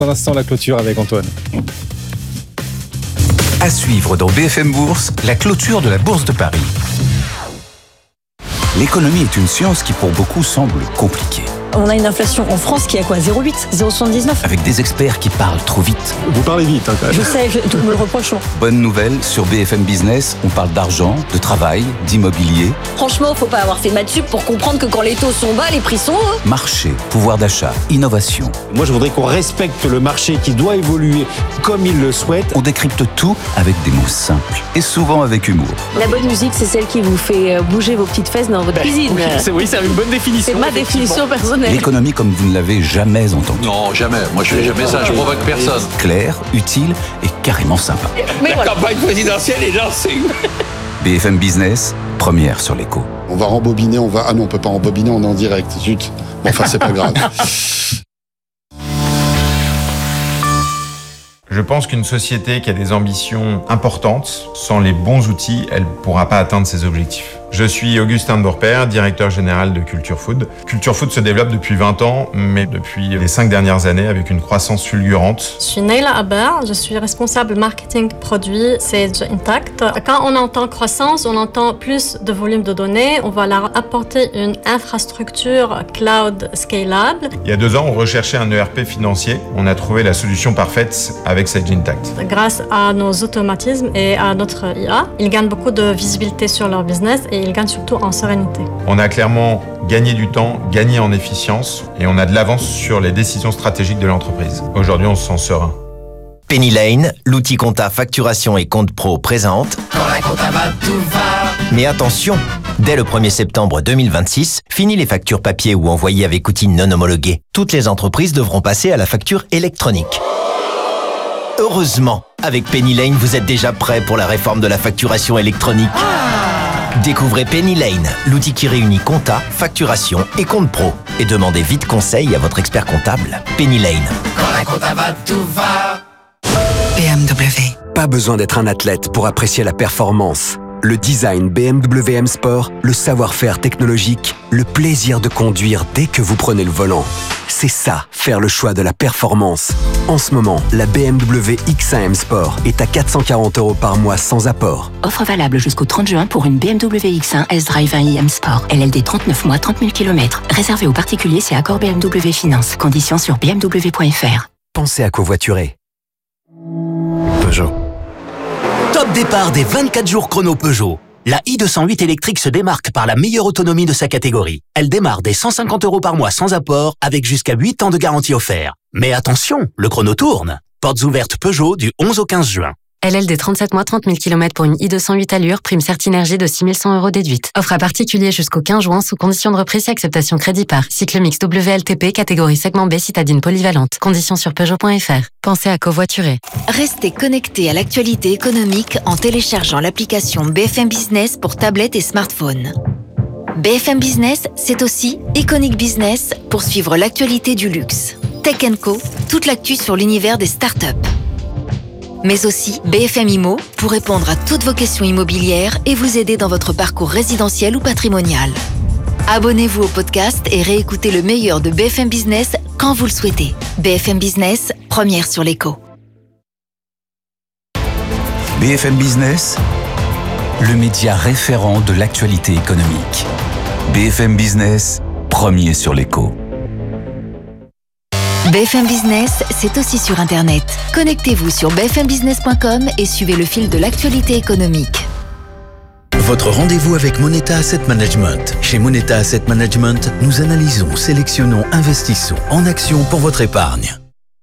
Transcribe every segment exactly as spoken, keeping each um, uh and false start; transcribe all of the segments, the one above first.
Dans l'instant, la clôture avec Antoine. À suivre dans B F M Bourse, la clôture de la Bourse de Paris. L'économie est une science qui pour beaucoup semble compliquée. On a une inflation en France qui est à quoi ? zéro virgule huit, zéro virgule soixante-dix-neuf. Avec des experts qui parlent trop vite. Vous parlez vite, hein, quand même. Je sais, je, tout me le reproche. Bonne nouvelle, sur B F M Business, on parle d'argent, de travail, d'immobilier. Franchement, faut pas avoir fait maths sup pour comprendre que quand les taux sont bas, les prix sont hauts. Marché, pouvoir d'achat, innovation. Moi, je voudrais qu'on respecte le marché qui doit évoluer comme il le souhaite. On décrypte tout avec des mots simples et souvent avec humour. La bonne musique, c'est celle qui vous fait bouger vos petites fesses dans votre Ben, cuisine. Oui, c'est, oui, c'est une bonne définition. C'est ma définition personnelle. L'économie comme vous ne l'avez jamais entendue. Non, jamais. Moi, je fais jamais ça. Je provoque personne. Claire, utile et carrément sympa. Mais La voilà. campagne présidentielle est lancée. B F M Business, première sur l'écho. On va rembobiner, on va... Ah non, on peut pas rembobiner, on est en direct. Zut. Bon, enfin, c'est pas grave. Je pense qu'une société qui a des ambitions importantes, sans les bons outils, elle ne pourra pas atteindre ses objectifs. Je suis Augustin de Bourpère, directeur général de Culture Food. Culture Food se développe depuis vingt ans, mais depuis les cinq dernières années avec une croissance fulgurante. Je suis Neila Aber, je suis responsable marketing produit Sage Intacct. Quand on entend croissance, on entend plus de volume de données. On va leur apporter une infrastructure cloud scalable. Il y a deux ans, on recherchait un E R P financier. On a trouvé la solution parfaite avec Sage Intacct. Grâce à nos automatismes et à notre I A, ils gagnent beaucoup de visibilité sur leur business et ils gagnent surtout en sérénité. On a clairement gagné du temps, gagné en efficience et on a de l'avance sur les décisions stratégiques de l'entreprise. Aujourd'hui, on se sent serein. Penny Lane, l'outil compta facturation et compte pro présente. Quand la compta va, tout va. Mais attention, dès le premier septembre deux mille vingt-six, fini les factures papier ou envoyées avec outils non homologués. Toutes les entreprises devront passer à la facture électronique. Heureusement, avec Penny Lane, vous êtes déjà prêt pour la réforme de la facturation électronique. Découvrez Penny Lane, l'outil qui réunit compta, facturation et compte pro. Et demandez vite conseil à votre expert comptable. Penny Lane. Quand la compta va, tout va. B M W. Pas besoin d'être un athlète pour apprécier la performance. Le design B M W M Sport, le savoir-faire technologique, le plaisir de conduire dès que vous prenez le volant. C'est ça, faire le choix de la performance. En ce moment, la B M W X un M Sport est à quatre cent quarante euros par mois sans apport. Offre valable jusqu'au trente juin pour une B M W X un S-Drive un i M Sport. L L D trente-neuf mois, trente mille kilomètres. Réservé aux particuliers, c'est accord B M W Finance. Conditions sur b m w point f r. Pensez à covoiturer. Peugeot. Top départ des vingt-quatre jours chrono Peugeot. La i deux cent huit électrique se démarque par la meilleure autonomie de sa catégorie. Elle démarre dès cent cinquante euros par mois sans apport, avec jusqu'à huit ans de garantie offerte. Mais attention, le chrono tourne. Portes ouvertes Peugeot du onze au quinze juin. L L D trente-sept mois, trente mille kilomètres pour une i deux cent huit allure, prime Certinergie de six mille cent euros déduite. Offre à particulier jusqu'au quinze juin sous condition de reprise et acceptation crédit par. Cycle mix W L T P, catégorie segment B, citadine polyvalente. Conditions sur Peugeot point f r. Pensez à covoiturer. Restez connectés à l'actualité économique en téléchargeant l'application B F M Business pour tablette et smartphone. B F M Business, c'est aussi Iconic Business pour suivre l'actualité du luxe. Tech and Co, toute l'actu sur l'univers des startups. Mais aussi B F M Immo pour répondre à toutes vos questions immobilières et vous aider dans votre parcours résidentiel ou patrimonial. Abonnez-vous au podcast et réécoutez le meilleur de B F M Business quand vous le souhaitez. B F M Business, première sur l'écho. B F M Business, le média référent de l'actualité économique. B F M Business, premier sur l'écho. B F M Business, c'est aussi sur Internet. Connectez-vous sur b f m business point com et suivez le fil de l'actualité économique. Votre rendez-vous avec Moneta Asset Management. Chez Moneta Asset Management, nous analysons, sélectionnons, investissons en actions pour votre épargne.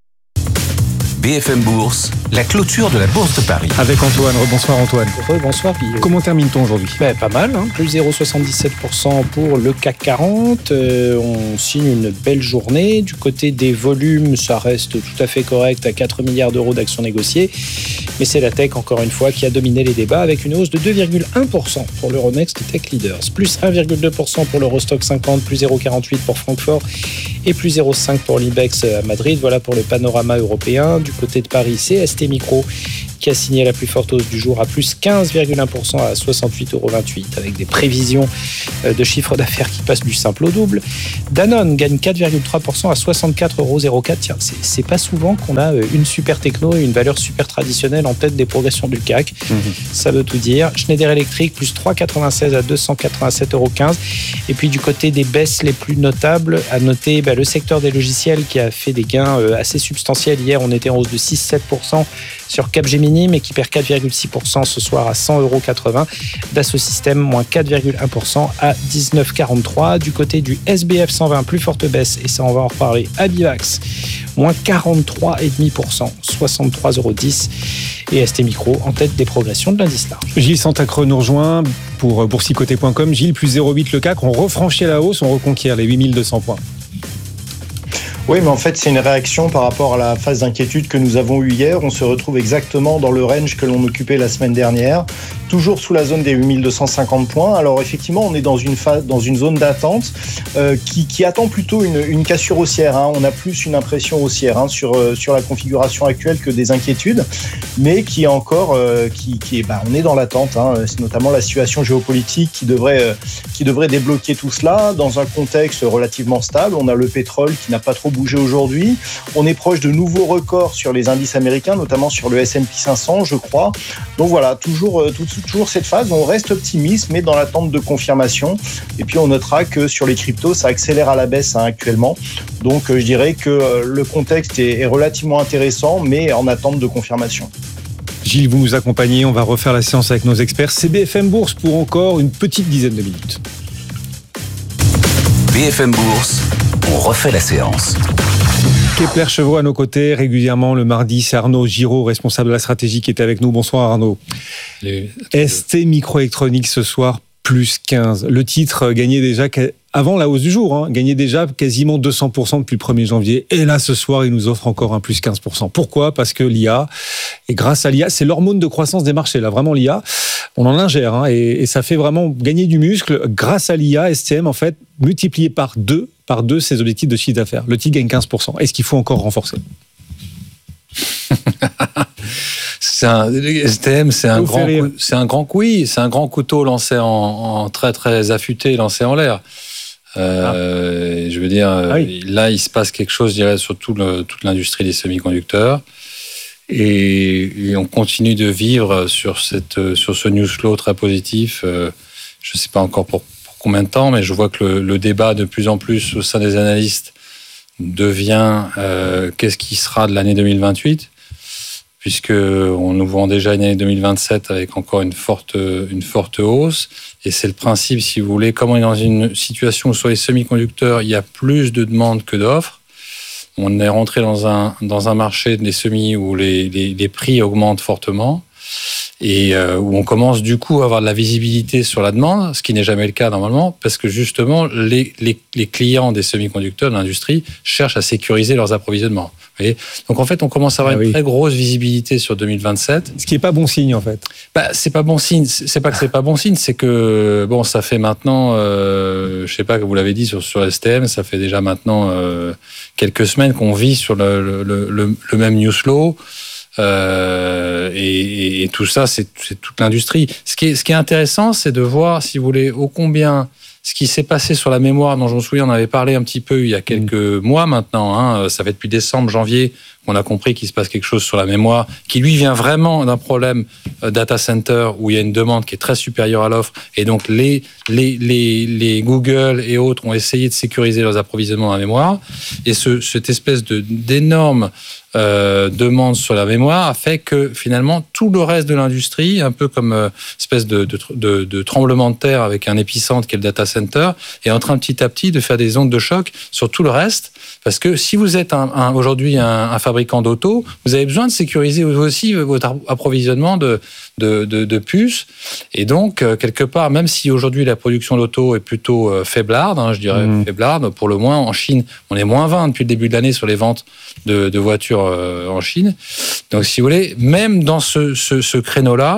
B F M Bourse, la clôture de la Bourse de Paris. Avec Antoine. Rebonsoir Antoine. Bonsoir Guillaume. Comment termine-t-on aujourd'hui ? Ben, pas mal, hein. Plus zéro virgule soixante-dix-sept pour cent pour le C A C quarante. Euh, on signe une belle journée. Du côté des volumes, ça reste tout à fait correct à quatre milliards d'euros d'actions négociées. Mais c'est la tech, encore une fois, qui a dominé les débats avec une hausse de deux virgule un pour cent pour l'Euronext Tech Leaders. Plus un virgule deux pour cent pour l'Eurostock cinquante, plus zéro virgule quarante-huit pour Francfort et plus zéro virgule cinq pour l'Ibex à Madrid. Voilà pour le panorama européen. Du côté de Paris, c'est S T Micro qui a signé la plus forte hausse du jour à plus quinze virgule un pour cent à soixante-huit euros vingt-huit, avec des prévisions de chiffre d'affaires qui passent du simple au double. Danone gagne quatre virgule trois pour cent à soixante-quatre euros zéro quatre. Tiens, c'est, c'est pas souvent qu'on a une super techno et une valeur super traditionnelle en tête des progressions du C A C. Mmh. Ça veut tout dire. Schneider Electric plus trois virgule quatre-vingt-seize à deux cent quatre-vingt-sept euros quinze. Et puis du côté des baisses les plus notables, à noter bah, le secteur des logiciels qui a fait des gains euh, assez substantiels. Hier, on était en hausse de six virgule sept pour cent sur Capgemini, mais qui perd quatre virgule six pour cent ce soir à cent euros quatre-vingts. Dassault Systèmes, moins quatre virgule un pour cent à dix-neuf virgule quarante-trois. Du côté du S B F cent vingt, plus forte baisse, et ça on va en reparler, Abivax, moins quarante-trois virgule cinq pour cent, soixante-trois euros dix. Et S T Micro en tête des progressions de l'indice large. Gilles Santacreux nous rejoint pour boursicoté point com. Gilles, plus zéro virgule huit le C A C, on refranchit la hausse, on reconquiert les huit mille deux cents points. Oui, mais en fait, c'est une réaction par rapport à la phase d'inquiétude que nous avons eue hier. On se retrouve exactement dans le range que l'on occupait la semaine dernière, toujours sous la zone des huit mille deux cent cinquante points. Alors effectivement, on est dans une phase, dans une zone d'attente euh, qui, qui attend plutôt une, une cassure haussière. Hein. On a plus une impression haussière hein, sur euh, sur la configuration actuelle que des inquiétudes, mais qui est encore, euh, qui, qui est, bah, on est dans l'attente. Hein. C'est notamment la situation géopolitique qui devrait euh, qui devrait débloquer tout cela dans un contexte relativement stable. On a le pétrole qui n'a pas trop bougé aujourd'hui. On est proche de nouveaux records sur les indices américains, notamment sur le S and P cinq cents, je crois. Donc voilà, toujours, tout, toujours cette phase, on reste optimiste, mais dans l'attente de confirmation. Et puis on notera que sur les cryptos, ça accélère à la baisse hein, actuellement. Donc je dirais que le contexte est, est relativement intéressant, mais en attente de confirmation. Gilles, vous nous accompagnez, on va refaire la séance avec nos experts. C'est B F M Bourse pour encore une petite dizaine de minutes. B F M Bourse, on refait la séance. Kepler Chevreau à nos côtés, régulièrement le mardi, c'est Arnaud Giraud, responsable de la stratégie, qui est avec nous. Bonsoir Arnaud. Salut. S T Microélectronique ce soir, plus quinze. Le titre gagnait déjà, avant la hausse du jour, hein, gagnait déjà quasiment deux cents pour cent depuis le premier janvier. Et là, ce soir, il nous offre encore un plus quinze pour cent. Pourquoi ? Parce que l'I A, et grâce à l'I A, c'est l'hormone de croissance des marchés, là, vraiment l'I A. On en ingère, hein, et, et ça fait vraiment gagner du muscle. Grâce à l'I A, S T M, en fait, multiplié par deux, par deux ses objectifs de chiffre d'affaires. Le titre gagne quinze pour cent. Est-ce qu'il faut encore renforcer ? C'est un, S T M, c'est un, grand coup, c'est un grand coup, oui, c'est un grand couteau lancé en, en très très affûté, lancé en l'air. Euh, ah. Je veux dire, ah oui. Là, il se passe quelque chose, je dirais, sur tout le, toute l'industrie des semi-conducteurs. Et, et on continue de vivre sur, cette, sur ce news flow très positif. Euh, je ne sais pas encore pour, pour combien de temps, mais je vois que le, le débat de plus en plus au sein des analystes devient euh, qu'est-ce qui sera de l'année deux mille vingt-huit, puisqu'on nous vend déjà une année deux mille vingt-sept avec encore une forte, une forte hausse. Et c'est le principe, si vous voulez, comme on est dans une situation où sur les semi-conducteurs, il y a plus de demandes que d'offres. On est rentré dans un, dans un marché des semis où les, les, les prix augmentent fortement et euh, où on commence du coup à avoir de la visibilité sur la demande, ce qui n'est jamais le cas normalement, parce que justement, les, les, les clients des semi-conducteurs de l'industrie cherchent à sécuriser leurs approvisionnements. Vous voyez ? Donc en fait, on commence à avoir ah, une oui. très grosse visibilité sur deux mille vingt-sept. Ce qui n'est pas bon signe en fait. Bah, c'est pas bon signe. C'est pas que c'est pas bon signe, c'est que bon, ça fait maintenant, euh, je sais pas que vous l'avez dit sur sur S T M, ça fait déjà maintenant euh, quelques semaines qu'on vit sur le le, le, le même news flow. Euh, et, et tout ça, c'est, c'est toute l'industrie. Ce qui est, ce qui est intéressant, c'est de voir, si vous voulez, ô combien ce qui s'est passé sur la mémoire, dont je me souviens, on avait parlé un petit peu il y a quelques mmh. mois maintenant, hein, ça fait depuis décembre, janvier, qu'on a compris qu'il se passe quelque chose sur la mémoire, qui lui vient vraiment d'un problème data center où il y a une demande qui est très supérieure à l'offre, et donc les, les, les, les Google et autres ont essayé de sécuriser leurs approvisionnements en mémoire, et ce, cette espèce de, d'énorme Euh, demande sur la mémoire a fait que finalement tout le reste de l'industrie, un peu comme euh, espèce de, de, de, de tremblement de terre avec un épicentre qui est le data center, est en train petit à petit de faire des ondes de choc sur tout le reste. Parce que si vous êtes un, un, aujourd'hui un, un fabricant d'auto, vous avez besoin de sécuriser aussi votre approvisionnement de, de, de, de puces. Et donc, euh, quelque part, même si aujourd'hui la production d'auto est plutôt euh, faiblarde, hein, je dirais mmh. faiblarde, pour le moins en Chine, on est moins vingt depuis le début de l'année sur les ventes de, de voitures euh, en Chine. Donc, si vous voulez, même dans ce, ce, ce créneau-là,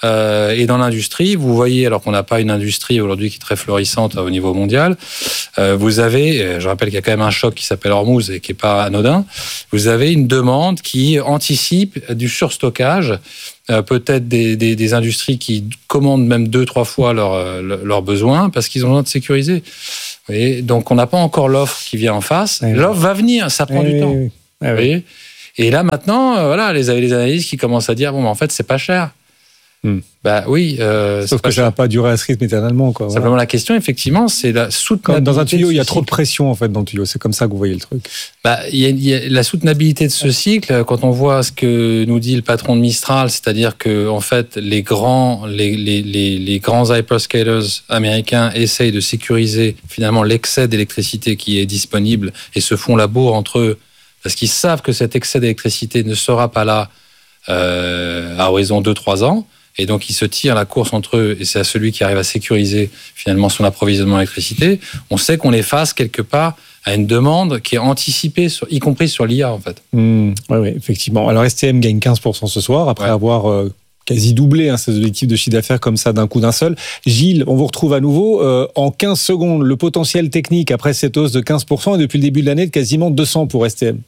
Euh, et dans l'industrie, vous voyez, alors qu'on n'a pas une industrie aujourd'hui qui est très florissante au niveau mondial, euh, vous avez, je rappelle qu'il y a quand même un choc qui s'appelle Hormuz et qui n'est pas anodin, vous avez une demande qui anticipe du surstockage, euh, peut-être des, des, des industries qui commandent même deux, trois fois leurs leurs besoins parce qu'ils ont besoin de sécuriser. Vous voyez, donc on n'a pas encore l'offre qui vient en face. Oui. L'offre va venir, ça prend oui, du temps. Oui, oui. Vous oui. voyez. Et là maintenant, euh, voilà, les, les analystes qui commencent à dire bon, mais en fait, c'est pas cher. Hmm. Bah oui. Euh, Sauf que ça ne va pas durer à ce rythme éternellement, quoi. Simplement, voilà. La question, effectivement, c'est la soutenabilité. Dans un tuyau, il y a trop de pression en fait dans le tuyau. C'est comme ça que vous voyez le truc. Bah, il y a, il y a la soutenabilité de ce cycle. Quand on voit ce que nous dit le patron de Mistral, c'est-à-dire que en fait, les grands, les les les, les grands hyperscalers américains essayent de sécuriser finalement l'excès d'électricité qui est disponible et se font la bourre entre eux parce qu'ils savent que cet excès d'électricité ne sera pas là euh, à horizon deux trois ans. Et donc, ils se tirent la course entre eux, et c'est à celui qui arrive à sécuriser finalement son approvisionnement en électricité. On sait qu'on est face quelque part à une demande qui est anticipée, sur, y compris sur l'I A en fait. Mmh, oui, oui, effectivement. Alors, S T M gagne quinze pour cent ce soir, après ouais. avoir euh, quasi doublé hein, ses objectifs de chiffre d'affaires comme ça d'un coup d'un seul. Gilles, on vous retrouve à nouveau. Euh, en quinze secondes, le potentiel technique après cette hausse de quinze pour cent et depuis le début de l'année de quasiment deux cents pour S T M.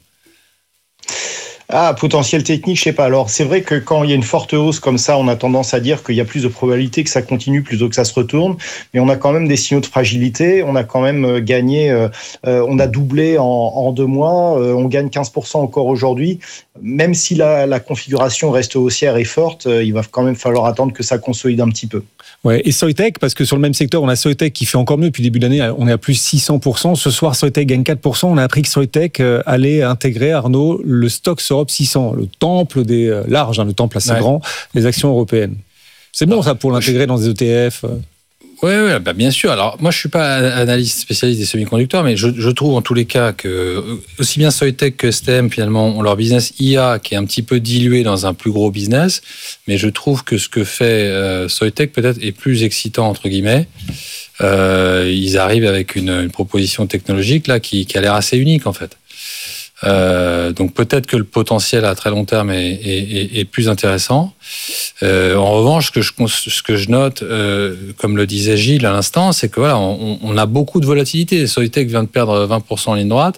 Ah, potentiel technique, je sais pas. Alors, c'est vrai que quand il y a une forte hausse comme ça, on a tendance à dire qu'il y a plus de probabilité que ça continue plutôt que ça se retourne. Mais on a quand même des signaux de fragilité. On a quand même gagné, euh, on a doublé en, en deux mois. Euh, on gagne quinze pour cent encore aujourd'hui. Même si la, la configuration reste haussière et forte, euh, il va quand même falloir attendre que ça consolide un petit peu. Ouais, et Soitec, parce que sur le même secteur, on a Soitec qui fait encore mieux depuis le début de l'année, on est à plus six cents pour cent. Ce soir, Soitec gagne quatre pour cent. On a appris que Soitec allait intégrer, Arnaud, le Stoxx Europe six cents, le temple des euh, larges, hein, le temple assez ouais. grand, des actions européennes. C'est bon, ça, pour l'intégrer dans des E T F. Oui, ouais, bah bien sûr. Alors, moi, je ne suis pas analyste spécialiste des semi-conducteurs, mais je, je trouve en tous les cas que aussi bien Soitec que S T M, finalement, ont leur business I A qui est un petit peu dilué dans un plus gros business. Mais je trouve que ce que fait euh, Soitec, peut-être, est plus excitant, entre guillemets. Euh, ils arrivent avec une, une proposition technologique là qui, qui a l'air assez unique, en fait. Euh, donc peut-être que le potentiel à très long terme est, est, est plus intéressant. Euh, en revanche, ce que je, ce que je note, euh, comme le disait Gilles à l'instant, c'est que voilà, on, on a beaucoup de volatilité. Soitec vient de perdre vingt pour cent en ligne droite.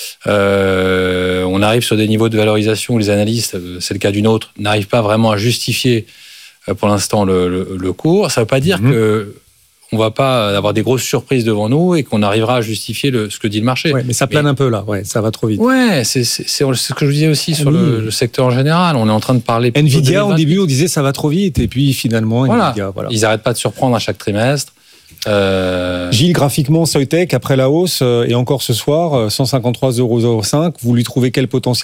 Euh, on arrive sur des niveaux de valorisation où les analystes, c'est le cas d'une autre, n'arrivent pas vraiment à justifier pour l'instant le, le, le cours. Ça ne veut pas dire mmh. que on va pas avoir des grosses surprises devant nous et qu'on arrivera à justifier le, ce que dit le marché. Ouais, mais ça plane mais, un peu là, ouais, ça va trop vite. Ouais, c'est, c'est, c'est ce que je disais aussi sur oui. le, le secteur en général. On est en train de parler. Nvidia, au début, on disait ça va trop vite, et puis finalement, voilà. Nvidia, voilà. Ils n'arrêtent pas de surprendre à chaque trimestre. Euh... Gilles, graphiquement, Soitec, après la hausse, et encore ce soir, cent cinquante-trois euros zéro cinq, vous lui trouvez quel potentiel ?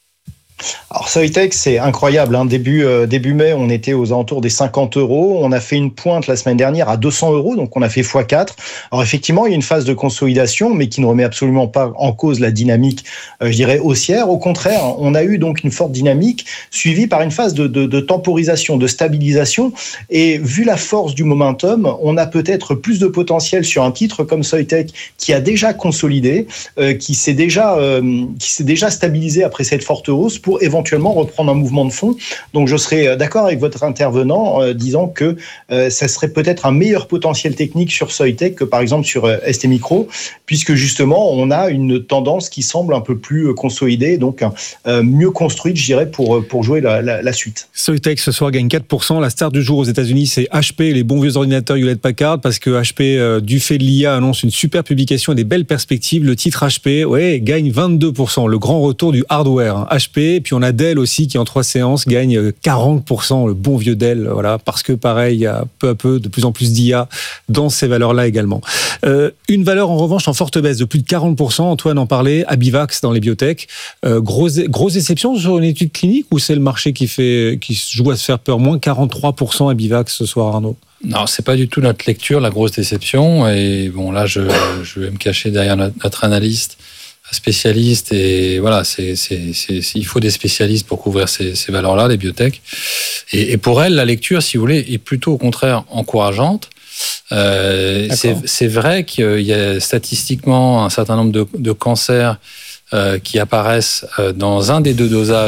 Alors Soitec, c'est incroyable. Hein. Début, euh, début mai, on était aux alentours des cinquante euros. On a fait une pointe la semaine dernière à deux cents euros, donc on a fait fois quatre. Alors effectivement, il y a une phase de consolidation, mais qui ne remet absolument pas en cause la dynamique, euh, je dirais, haussière. Au contraire, on a eu donc une forte dynamique suivie par une phase de, de, de temporisation, de stabilisation. Et vu la force du momentum, on a peut-être plus de potentiel sur un titre comme Soitec qui a déjà consolidé, euh, qui s'est déjà, euh, qui s'est déjà stabilisé après cette forte hausse pour pour éventuellement reprendre un mouvement de fond. Donc je serais d'accord avec votre intervenant euh, disant que euh, ça serait peut-être un meilleur potentiel technique sur Soitec que par exemple sur euh, S T Micro, puisque justement on a une tendance qui semble un peu plus consolidée, donc euh, mieux construite, je dirais, pour, pour jouer la, la, la suite. Soitec ce soir gagne quatre pour cent. La star du jour aux États-Unis, c'est H P, les bons vieux ordinateurs Hewlett-Packard, parce que H P, euh, du fait de l'I A, annonce une super publication et des belles perspectives. Le titre H P, ouais, gagne vingt-deux pour cent. Le grand retour du hardware. Hein. H P. Et puis on a Dell aussi qui en trois séances gagne quarante pour cent, le bon vieux Dell, voilà, parce que pareil, il y a peu à peu de plus en plus d'I A dans ces valeurs-là également. Euh, une valeur en revanche en forte baisse de plus de quarante pour cent, Antoine en parlait, Abivax dans les biotech. Euh, grosse, grosse déception sur une étude clinique ou c'est le marché qui, fait, qui joue à se faire peur? Moins quarante-trois pour cent Abivax ce soir, Arnaud. Non, c'est pas du tout notre lecture, la grosse déception. Et bon, là, je, je vais me cacher derrière notre analyste spécialiste et voilà, c'est, c'est, c'est, il faut des spécialistes pour couvrir ces, ces valeurs-là, les biotech. Et, et pour elle, la lecture, si vous voulez, est plutôt au contraire encourageante. Euh, c'est, c'est vrai qu'il y a statistiquement un certain nombre de, de cancers euh, qui apparaissent euh, dans un des deux dosages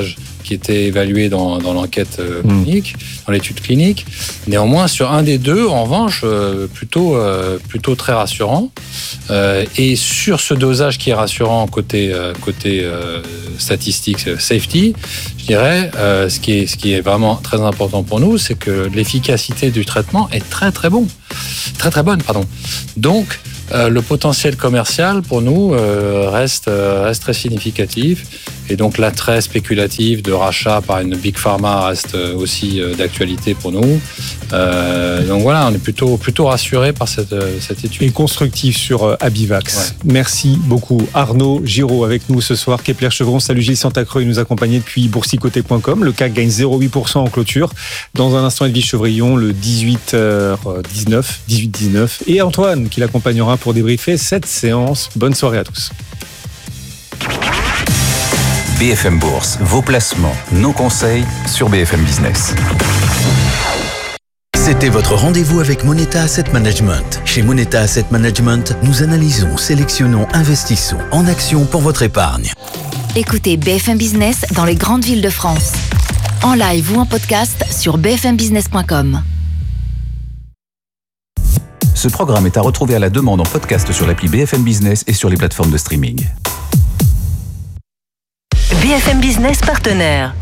qui était évalué dans, dans l'enquête euh, clinique, mmh. dans l'étude clinique. Néanmoins, sur un des deux, en revanche, euh, plutôt, euh, plutôt très rassurant. Euh, et sur ce dosage qui est rassurant côté, euh, côté euh, statistique, safety, je dirais, euh, ce, qui est, ce qui est vraiment très important pour nous, c'est que l'efficacité du traitement est très très bon, très très bonne, pardon. Donc, euh, le potentiel commercial pour nous euh, reste, euh, reste très significatif. Et donc l'attrait spéculatif de rachat par une big pharma reste aussi d'actualité pour nous. Euh, donc voilà, on est plutôt plutôt rassuré par cette cette étude. Et constructif sur Abivax. Ouais. Merci beaucoup Arnaud Giraud avec nous ce soir. Kepler Chevron, salut Gilles Santacreux, il nous accompagnait depuis boursicoté point com. Le C A C gagne zéro virgule huit pour cent en clôture. Dans un instant, Edwige Chevrillon, le dix-huit heures dix-neuf, dix-huit dix-neuf. Et Antoine qui l'accompagnera pour débriefer cette séance. Bonne soirée à tous. B F M Bourse, vos placements, nos conseils sur B F M Business. C'était votre rendez-vous avec Moneta Asset Management. Chez Moneta Asset Management, nous analysons, sélectionnons, investissons en actions pour votre épargne. Écoutez B F M Business dans les grandes villes de France. En live ou en podcast sur b f m business point com. Ce programme est à retrouver à la demande en podcast sur l'appli B F M Business et sur les plateformes de streaming. B F M Business partenaire.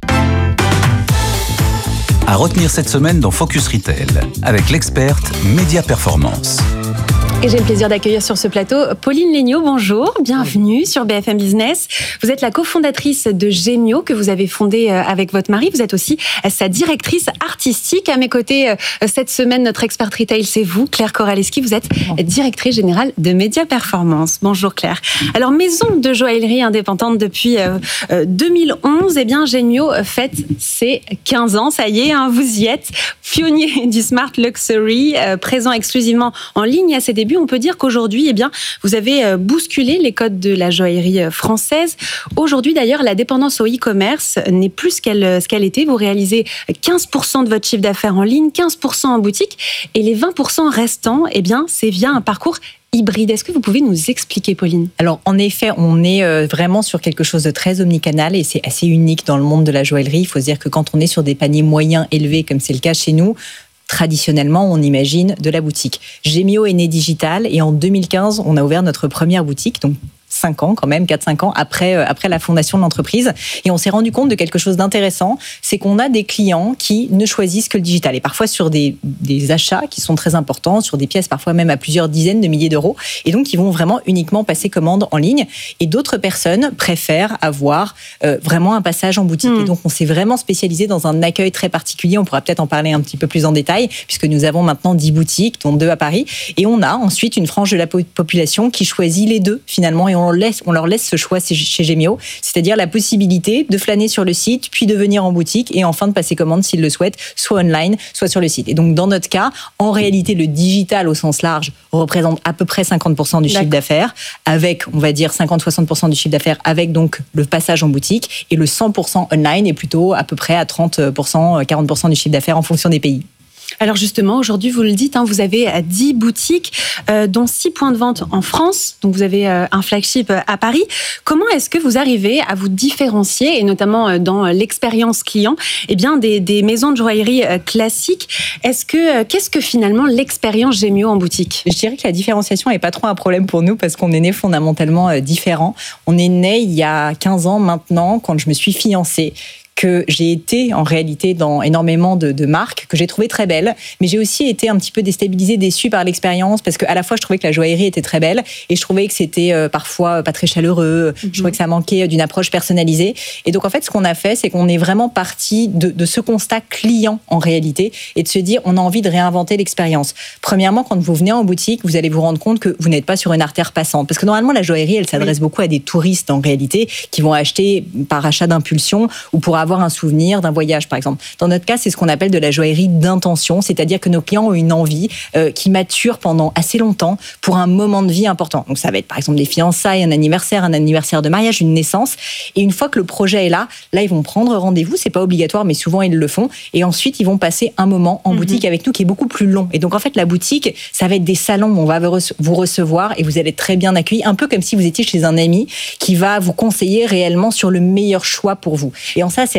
À retenir cette semaine dans Focus Retail, avec l'experte Média Performance. Et j'ai le plaisir d'accueillir sur ce plateau Pauline Léniaud, bonjour, bienvenue sur B F M Business. Vous êtes la cofondatrice de Gemio que vous avez fondé avec votre mari. Vous êtes aussi sa directrice artistique. À mes côtés, cette semaine, notre expert retail, c'est vous, Claire Koraleski. Vous êtes directrice générale de Média Performance. Bonjour Claire. Alors, maison de joaillerie indépendante depuis deux mille onze, eh bien, Gemio fête ses quinze ans. Ça y est, hein, vous y êtes. Pionnier du Smart Luxury, présent exclusivement en ligne à ses débuts. On peut dire qu'aujourd'hui, eh bien, vous avez bousculé les codes de la joaillerie française. Aujourd'hui, d'ailleurs, la dépendance au e-commerce n'est plus ce qu'elle, ce qu'elle était. Vous réalisez quinze pour cent de votre chiffre d'affaires en ligne, quinze pour cent en boutique, et les vingt pour cent restants, eh bien, c'est via un parcours hybride. Est-ce que vous pouvez nous expliquer, Pauline ? Alors, en effet, on est vraiment sur quelque chose de très omnicanal et c'est assez unique dans le monde de la joaillerie. Il faut se dire que quand on est sur des paniers moyens élevés, comme c'est le cas chez nous, traditionnellement, on imagine de la boutique. Gemio est né digital et en deux mille quinze, on a ouvert notre première boutique, donc cinq ans quand même, quatre cinq ans après, euh, après la fondation de l'entreprise. Et on s'est rendu compte de quelque chose d'intéressant, c'est qu'on a des clients qui ne choisissent que le digital. Et parfois sur des, des achats qui sont très importants, sur des pièces parfois même à plusieurs dizaines de milliers d'euros. Et donc, ils vont vraiment uniquement passer commande en ligne. Et d'autres personnes préfèrent avoir euh, vraiment un passage en boutique. Mmh. Et donc, on s'est vraiment spécialisé dans un accueil très particulier. On pourra peut-être en parler un petit peu plus en détail, puisque nous avons maintenant dix boutiques, dont deux à Paris. Et on a ensuite une frange de la population qui choisit les deux, finalement, et on, laisse, on leur laisse ce choix chez Gemio, c'est-à-dire la possibilité de flâner sur le site, puis de venir en boutique et enfin de passer commande s'ils le souhaitent, soit online, soit sur le site. Et donc, dans notre cas, en réalité, le digital au sens large représente à peu près cinquante pour cent du D'accord. chiffre d'affaires, avec, on va dire, cinquante à soixante pour cent du chiffre d'affaires, avec donc le passage en boutique, et le cent pour cent online est plutôt à peu près à trente pour cent, quarante pour cent du chiffre d'affaires en fonction des pays. Alors justement, aujourd'hui, vous le dites, hein, vous avez dix boutiques, euh, dont six points de vente en France. Donc vous avez euh, un flagship à Paris. Comment est-ce que vous arrivez à vous différencier, et notamment dans l'expérience client, eh bien des, des maisons de joaillerie euh, classiques ? Est-ce que, euh, qu'est-ce que finalement l'expérience Gemio en boutique ? Je dirais que la différenciation n'est pas trop un problème pour nous parce qu'on est né fondamentalement euh, différents. On est né il y a quinze ans maintenant, quand je me suis fiancée, que j'ai été en réalité dans énormément de, de marques que j'ai trouvées très belles, mais j'ai aussi été un petit peu déstabilisée, déçue par l'expérience parce qu'à la fois je trouvais que la joaillerie était très belle et je trouvais que c'était euh, parfois pas très chaleureux, mm-hmm. je trouvais que ça manquait d'une approche personnalisée. Et donc en fait ce qu'on a fait, c'est qu'on est vraiment parti de, de ce constat client en réalité et de se dire on a envie de réinventer l'expérience. Premièrement, quand vous venez en boutique, vous allez vous rendre compte que vous n'êtes pas sur une artère passante parce que normalement la joaillerie elle s'adresse oui. beaucoup à des touristes en réalité qui vont acheter par achat d'impulsion ou pour avoir un souvenir d'un voyage, par exemple. Dans notre cas, c'est ce qu'on appelle de la joaillerie d'intention, c'est-à-dire que nos clients ont une envie euh, qui mature pendant assez longtemps pour un moment de vie important. Donc, ça va être, par exemple, des fiançailles, un anniversaire, un anniversaire de mariage, une naissance. Et une fois que le projet est là, là, ils vont prendre rendez-vous. C'est pas obligatoire, mais souvent, ils le font. Et ensuite, ils vont passer un moment en mm-hmm. boutique avec nous qui est beaucoup plus long. Et donc, en fait, la boutique, ça va être des salons où on va vous recevoir et vous allez être très bien accueillis, un peu comme si vous étiez chez un ami qui va vous conseiller réellement sur le meilleur choix pour vous. Et en ça, c'est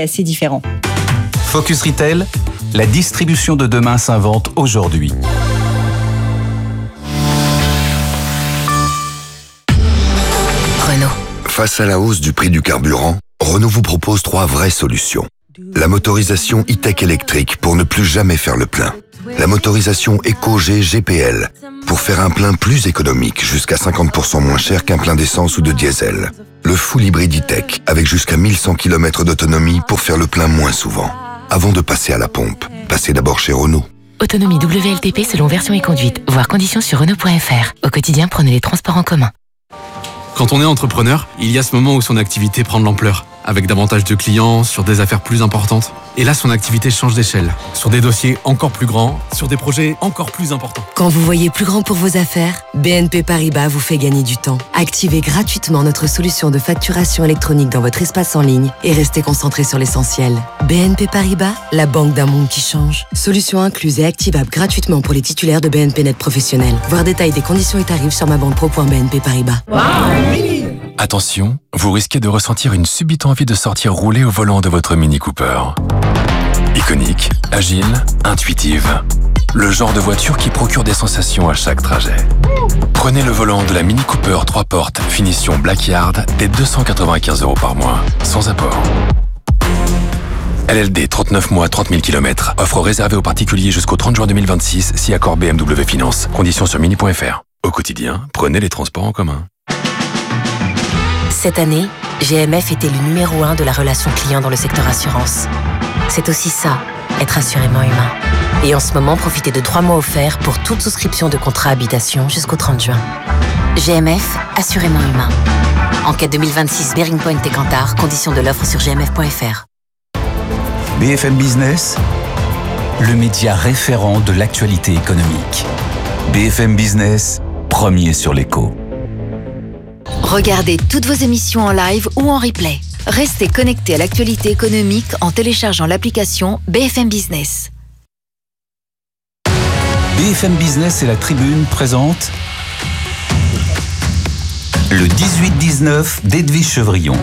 c'est assez différent. Focus Retail, la distribution de demain s'invente aujourd'hui. Renault. Face à la hausse du prix du carburant, Renault vous propose trois vraies solutions. La motorisation e-tech électrique pour ne plus jamais faire le plein. La motorisation EcoG G P L pour faire un plein plus économique, jusqu'à cinquante pour cent moins cher qu'un plein d'essence ou de diesel. Le full hybride e-tech avec jusqu'à mille cent kilomètres d'autonomie pour faire le plein moins souvent. Avant de passer à la pompe, passez d'abord chez Renault. Autonomie W L T P selon version et conduite. Voir conditions sur Renault point F R. Au quotidien, prenez les transports en commun. Quand on est entrepreneur, il y a ce moment où son activité prend de l'ampleur, avec davantage de clients, sur des affaires plus importantes. Et là, son activité change d'échelle, sur des dossiers encore plus grands, sur des projets encore plus importants. Quand vous voyez plus grand pour vos affaires, B N P Paribas vous fait gagner du temps. Activez gratuitement notre solution de facturation électronique dans votre espace en ligne et restez concentré sur l'essentiel. B N P Paribas, la banque d'un monde qui change. Solution incluse et activable gratuitement pour les titulaires de B N P Net professionnels. Voir détails des conditions et tarifs sur ma banque pro point b n p paribas. Wow. Attention, vous risquez de ressentir une subite envie de sortir rouler au volant de votre Mini Cooper. Iconique, agile, intuitive. Le genre de voiture qui procure des sensations à chaque trajet. Prenez le volant de la Mini Cooper trois portes, finition Blackyard, dès deux cent quatre-vingt-quinze euros par mois, sans apport. L L D, trente-neuf mois, trente mille kilomètres. Offre réservée aux particuliers jusqu'au trente juin deux mille vingt-six, si accord B M W Finance. Conditions sur mini point F R. Au quotidien, prenez les transports en commun. Cette année, G M F était le numéro un de la relation client dans le secteur assurance. C'est aussi ça, être assurément humain. Et en ce moment, profitez de trois mois offerts pour toute souscription de contrat habitation jusqu'au trente juin. G M F, assurément humain. Enquête deux mille vingt-six, Bearing Point et Kantar, conditions de l'offre sur g m f point f r. B F M Business, le média référent de l'actualité économique. B F M Business, premier sur l'écho. Regardez toutes vos émissions en live ou en replay. Restez connectés à l'actualité économique en téléchargeant l'application B F M Business. B F M Business et la Tribune présentent le dix-huit dix-neuf d'Edwige Chevrillon.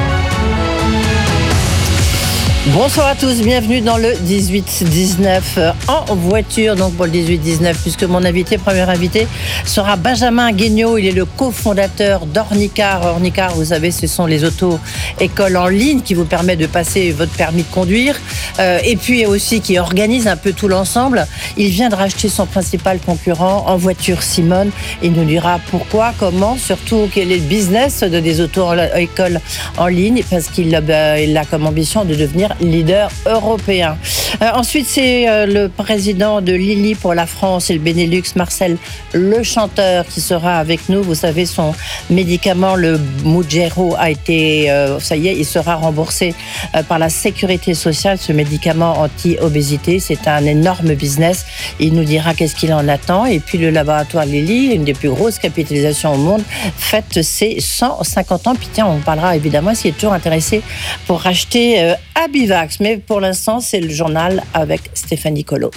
Bonsoir à tous, bienvenue dans le dix-huit dix-neuf en voiture, donc pour le dix-huit dix-neuf, puisque mon invité, premier invité, sera Benjamin Guignot. Il est le cofondateur d'Ornicar. Ornicar, vous savez, ce sont les auto-écoles en ligne qui vous permettent de passer votre permis de conduire, euh, et puis aussi qui organise un peu tout l'ensemble. Il vient de racheter son principal concurrent En Voiture, Simone. Il nous dira pourquoi, comment, surtout quel est le business de des auto-écoles en ligne, parce qu'il a, il a comme ambition de devenir leader européen. Euh, ensuite, c'est euh, le président de Lilly pour la France et le Benelux, Marcel Le Chanteur, qui sera avec nous. Vous savez, son médicament, le Mounjaro, a été, euh, ça y est, il sera remboursé euh, par la sécurité sociale, ce médicament anti-obésité. C'est un énorme business. Il nous dira qu'est-ce qu'il en attend. Et puis, le laboratoire Lilly, une des plus grosses capitalisations au monde, fête ses cent cinquante ans. Puis tiens, on parlera évidemment s'il est toujours intéressé pour racheter euh, Abivax. Mais pour l'instant, c'est le journal avec Stéphanie Colo.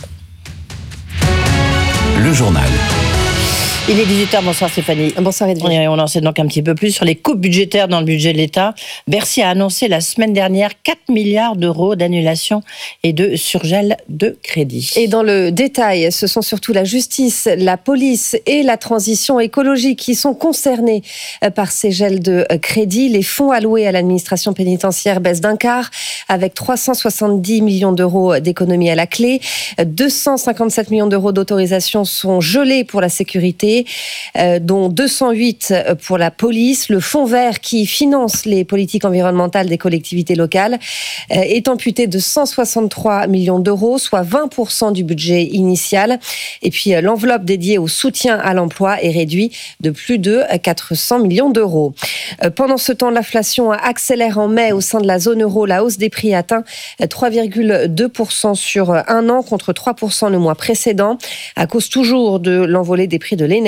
Le journal. Il est dix-huit heures, bonsoir Stéphanie. Bonsoir Edwige. On en sait donc un petit peu plus sur les coupes budgétaires dans le budget de l'État. Bercy a annoncé la semaine dernière quatre milliards d'euros d'annulation et de surgel de crédit. Et dans le détail, ce sont surtout la justice, la police et la transition écologique qui sont concernés par ces gels de crédit. Les fonds alloués à l'administration pénitentiaire baissent d'un quart, avec trois cent soixante-dix millions d'euros d'économies à la clé. deux cent cinquante-sept millions d'euros d'autorisation sont gelés pour la sécurité, Euh, dont deux cent huit pour la police. Le fonds vert qui finance les politiques environnementales des collectivités locales euh, est amputé de cent soixante-trois millions d'euros, soit vingt pour cent du budget initial. Et puis euh, l'enveloppe dédiée au soutien à l'emploi est réduite de plus de quatre cents millions d'euros. Euh, pendant ce temps, l'inflation accélère en mai au sein de la zone euro. La hausse des prix atteint trois virgule deux pour cent sur un an contre trois pour cent le mois précédent, à cause toujours de l'envolée des prix de l'énergie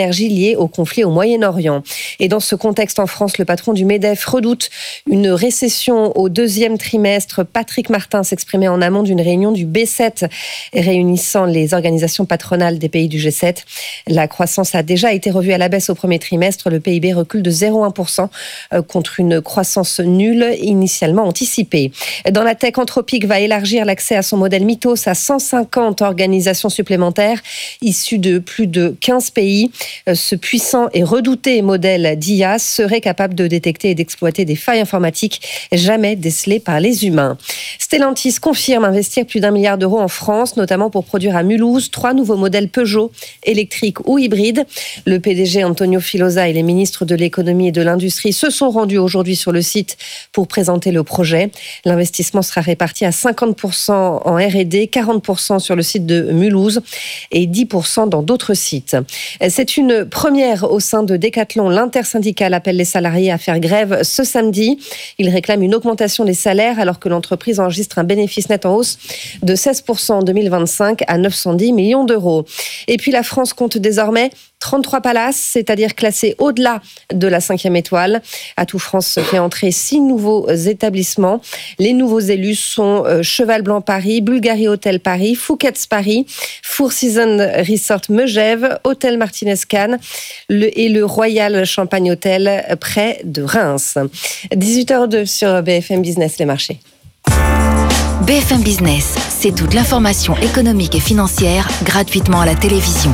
d'énergie liés au conflit au Moyen-Orient. Et dans ce contexte en France, le patron du MEDEF redoute une récession au deuxième trimestre. Patrick Martin s'exprimait en amont d'une réunion du B sept réunissant les organisations patronales des pays du G sept. La croissance a déjà été revue à la baisse au premier trimestre. Le P I B recule de zéro virgule un pour cent contre une croissance nulle initialement anticipée. Dans la tech, Anthropic va élargir l'accès à son modèle Mythos à cent cinquante organisations supplémentaires issues de plus de quinze pays. Ce puissant et redouté modèle d'I A serait capable de détecter et d'exploiter des failles informatiques jamais décelées par les humains. Stellantis confirme investir plus d'un milliard d'euros en France, notamment pour produire à Mulhouse trois nouveaux modèles Peugeot, électriques ou hybrides. Le P D G Antonio Filosa et les ministres de l'économie et de l'industrie se sont rendus aujourd'hui sur le site pour présenter le projet. L'investissement sera réparti à cinquante pour cent en R et D, quarante pour cent sur le site de Mulhouse et dix pour cent dans d'autres sites. C'est une première au sein de Decathlon. L'intersyndicale appelle les salariés à faire grève ce samedi. Il réclame une augmentation des salaires alors que l'entreprise enregistre un bénéfice net en hausse de seize pour cent en deux mille vingt-cinq à neuf cent dix millions d'euros. Et puis la France compte désormais trente-trois palaces, c'est-à-dire classés au-delà de la cinquième étoile. Atout France fait entrer six nouveaux établissements. Les nouveaux élus sont euh, Cheval Blanc Paris, Bulgarie Hôtel Paris, Phuket Paris, Four Seasons Resort Megève, Hôtel Martinez Cannes le, et le Royal Champagne Hôtel près de Reims. dix-huit heures deux sur B F M Business, les marchés. B F M Business, c'est toute l'information économique et financière gratuitement à la télévision.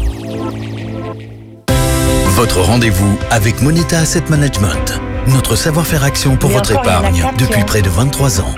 Votre rendez-vous avec Moneta Asset Management. Notre savoir-faire action pour votre épargne depuis près de vingt-trois ans.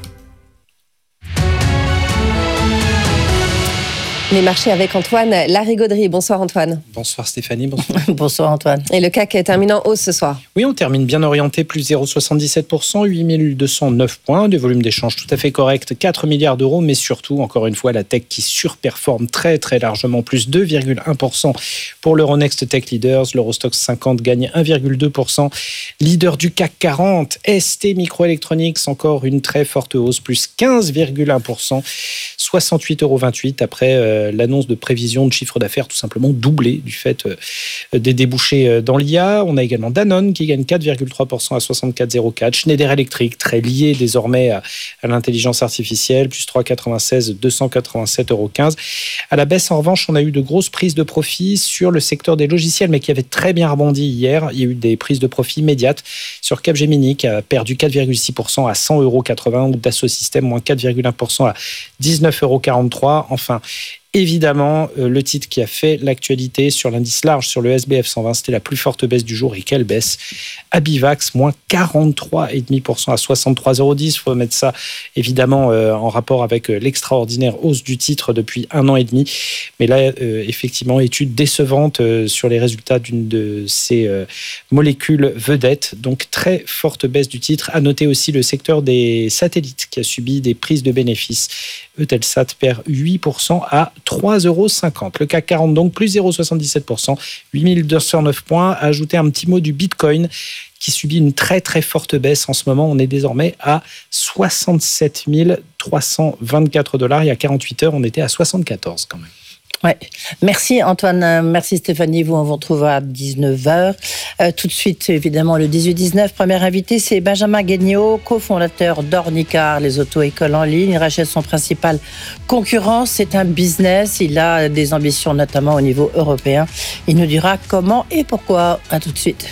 Les marchés avec Antoine Larigauderie. Bonsoir Antoine. Bonsoir Stéphanie. Bonsoir. Bonsoir Antoine. Et le C A C termine en hausse ce soir. Oui, on termine bien orienté, plus zéro virgule soixante-dix-sept pour cent, huit mille deux cent neuf points, des volumes d'échange tout à fait corrects, quatre milliards d'euros, mais surtout, encore une fois, la tech qui surperforme très très largement, plus deux virgule un pour cent pour l'Euronext Tech Leaders. L'Eurostoxx cinquante gagne un virgule deux pour cent. Leader du C A C quarante, S T Microelectronics, encore une très forte hausse, plus quinze virgule un pour cent, soixante-huit euros vingt-huit après euh, l'annonce de prévision de chiffre d'affaires tout simplement doublé du fait euh, des débouchés dans l'I A. On a également Danone qui gagne quatre virgule trois pour cent à soixante-quatre virgule zéro quatre. Schneider Electric, très lié désormais à, à l'intelligence artificielle, plus trois virgule quatre-vingt-seize, deux cent quatre-vingt-sept euros quinze. À la baisse, en revanche, on a eu de grosses prises de profit sur le secteur des logiciels, mais qui avait très bien rebondi hier. Il y a eu des prises de profit immédiates sur Capgemini qui a perdu quatre virgule six pour cent à cent euros quatre-vingts ou Dassault Systèmes, moins quatre virgule un pour cent à dix-neuf euros quarante-trois. Enfin, évidemment, le titre qui a fait l'actualité sur l'indice large, sur le S B F cent vingt, c'était la plus forte baisse du jour. Et quelle baisse! Abivax, moins quarante-trois virgule cinq pour cent à soixante-trois euros dix. Il faut mettre ça, évidemment, euh, en rapport avec l'extraordinaire hausse du titre depuis un an et demi. Mais là, euh, effectivement, étude décevante euh, sur les résultats d'une de ces euh, molécules vedettes. Donc, très forte baisse du titre. À noter aussi le secteur des satellites qui a subi des prises de bénéfices. Eutelsat perd huit pour cent à trois euros cinquante. Le C A C quarante, donc, plus zéro virgule soixante-dix-sept pour cent, huit mille deux cent neuf points. Ajouter un petit mot du Bitcoin qui subit une très très forte baisse en ce moment. On est désormais à soixante-sept mille trois cent vingt-quatre dollars. Il y a quarante-huit heures, on était à soixante-quatorze quand même. Ouais. Merci Antoine, merci Stéphanie. Vous, on vous retrouve à dix-neuf heures. Euh, tout de suite, évidemment, le dix-huit dix-neuf. Premier invité, c'est Benjamin Guignot, cofondateur d'Ornicar, les auto-écoles en ligne. Il rachète son principal concurrent. C'est un business. Il a des ambitions, notamment au niveau européen. Il nous dira comment et pourquoi. À tout de suite.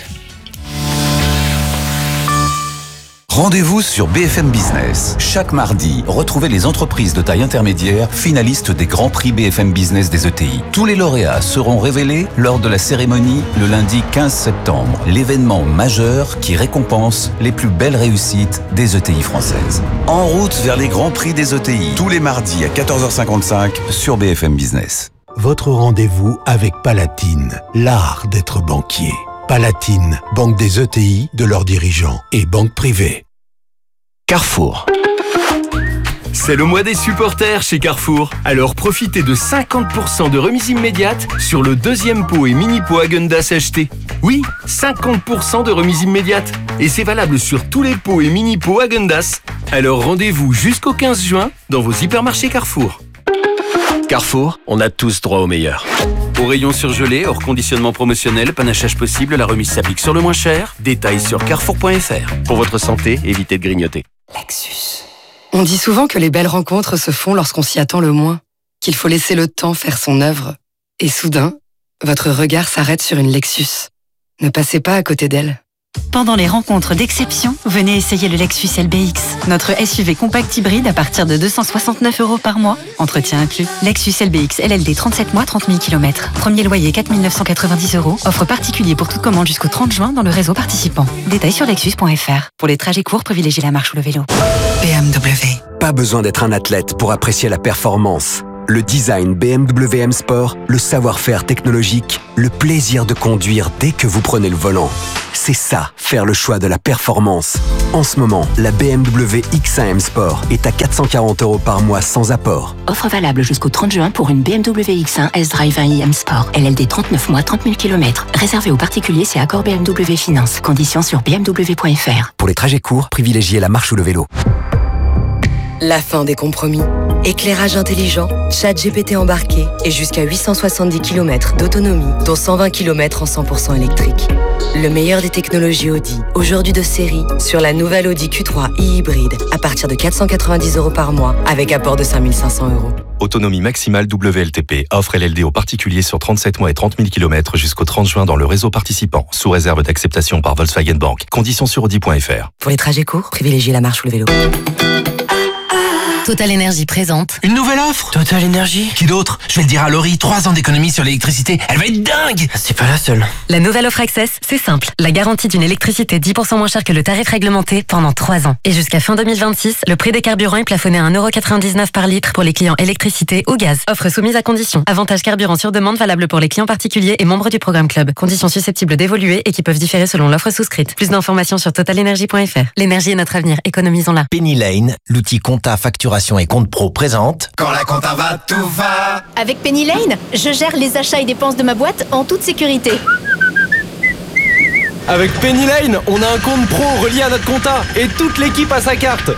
Rendez-vous sur B F M Business. Chaque mardi, retrouvez les entreprises de taille intermédiaire finalistes des Grands Prix B F M Business des E T I. Tous les lauréats seront révélés lors de la cérémonie le lundi quinze septembre. L'événement majeur qui récompense les plus belles réussites des E T I françaises. En route vers les Grands Prix des E T I. Tous les mardis à quatorze heures cinquante-cinq sur B F M Business. Votre rendez-vous avec Palatine, l'art d'être banquier. Palatine, banque des E T I, de leurs dirigeants et banque privée. Carrefour. C'est le mois des supporters chez Carrefour. Alors profitez de cinquante pour cent de remise immédiate sur le deuxième pot et mini pot Häagen-Dazs acheté. Oui, cinquante pour cent de remise immédiate. Et c'est valable sur tous les pots et mini pots Häagen-Dazs. Alors rendez-vous jusqu'au quinze juin dans vos hypermarchés Carrefour. Carrefour, on a tous droit au meilleur. Au rayon surgelé, hors conditionnement promotionnel, panachage possible, la remise s'applique sur le moins cher. Détails sur carrefour point f r. Pour votre santé, évitez de grignoter. Lexus. On dit souvent que les belles rencontres se font lorsqu'on s'y attend le moins, qu'il faut laisser le temps faire son œuvre. Et soudain, votre regard s'arrête sur une Lexus. Ne passez pas à côté d'elle. Pendant les rencontres d'exception, venez essayer le Lexus L B X, notre S U V compact hybride à partir de deux cent soixante-neuf euros par mois. Entretien inclus. Lexus L B X L L D trente-sept mois, trente mille kilomètres. Premier loyer quatre mille neuf cent quatre-vingt-dix euros. Offre particulier pour toute commande jusqu'au trente juin dans le réseau participant. Détails sur lexus point f r. Pour les trajets courts, privilégiez la marche ou le vélo. B M W. Pas besoin d'être un athlète pour apprécier la performance. Le design B M W M Sport, le savoir-faire technologique, le plaisir de conduire dès que vous prenez le volant. C'est ça, faire le choix de la performance. En ce moment, la B M W X un M Sport est à quatre cent quarante euros par mois sans apport. Offre valable jusqu'au trente juin pour une B M W X un S-Drive un i M Sport. L L D trente-neuf mois, trente mille kilomètres. Réservé aux particuliers, c'est accord B M W Finance. Conditions sur b m w point f r. Pour les trajets courts, privilégiez la marche ou le vélo. La fin des compromis. Éclairage intelligent, chat G P T embarqué et jusqu'à huit cent soixante-dix kilomètres d'autonomie, dont cent vingt kilomètres en cent pour cent électrique. Le meilleur des technologies Audi, aujourd'hui de série, sur la nouvelle Audi Q trois e-hybride à partir de quatre cent quatre-vingt-dix euros par mois, avec apport de cinq mille cinq cents euros. Autonomie maximale W L T P. Offre L L D aux particuliers sur trente-sept mois et trente mille kilomètres jusqu'au trente juin dans le réseau participant, sous réserve d'acceptation par Volkswagen Bank. Conditions sur audi point f r. Pour les trajets courts, privilégiez la marche ou le vélo. Total Énergie présente. Une nouvelle offre Total Énergie. Qui d'autre? Je vais le dire à Laurie, trois ans d'économie sur l'électricité. Elle va être dingue. C'est pas la seule. La nouvelle offre Access, c'est simple. La garantie d'une électricité dix pour cent moins chère que le tarif réglementé pendant trois ans. Et jusqu'à fin deux mille vingt-six, le prix des carburants est plafonné à un euro quatre-vingt-dix-neuf par litre pour les clients électricité ou gaz. Offre soumise à conditions. Avantage carburant sur demande valable pour les clients particuliers et membres du programme Club. Conditions susceptibles d'évoluer et qui peuvent différer selon l'offre souscrite. Plus d'informations sur total énergie point f r. L'énergie est notre avenir. Économisons-la. Penny Lane, l'outil compta, facturation et compte pro présente. Quand la compta va, tout va. Avec Penny Lane, je gère les achats et dépenses de ma boîte en toute sécurité. Avec Penny Lane, on a un compte pro relié à notre compta et toute l'équipe a sa carte.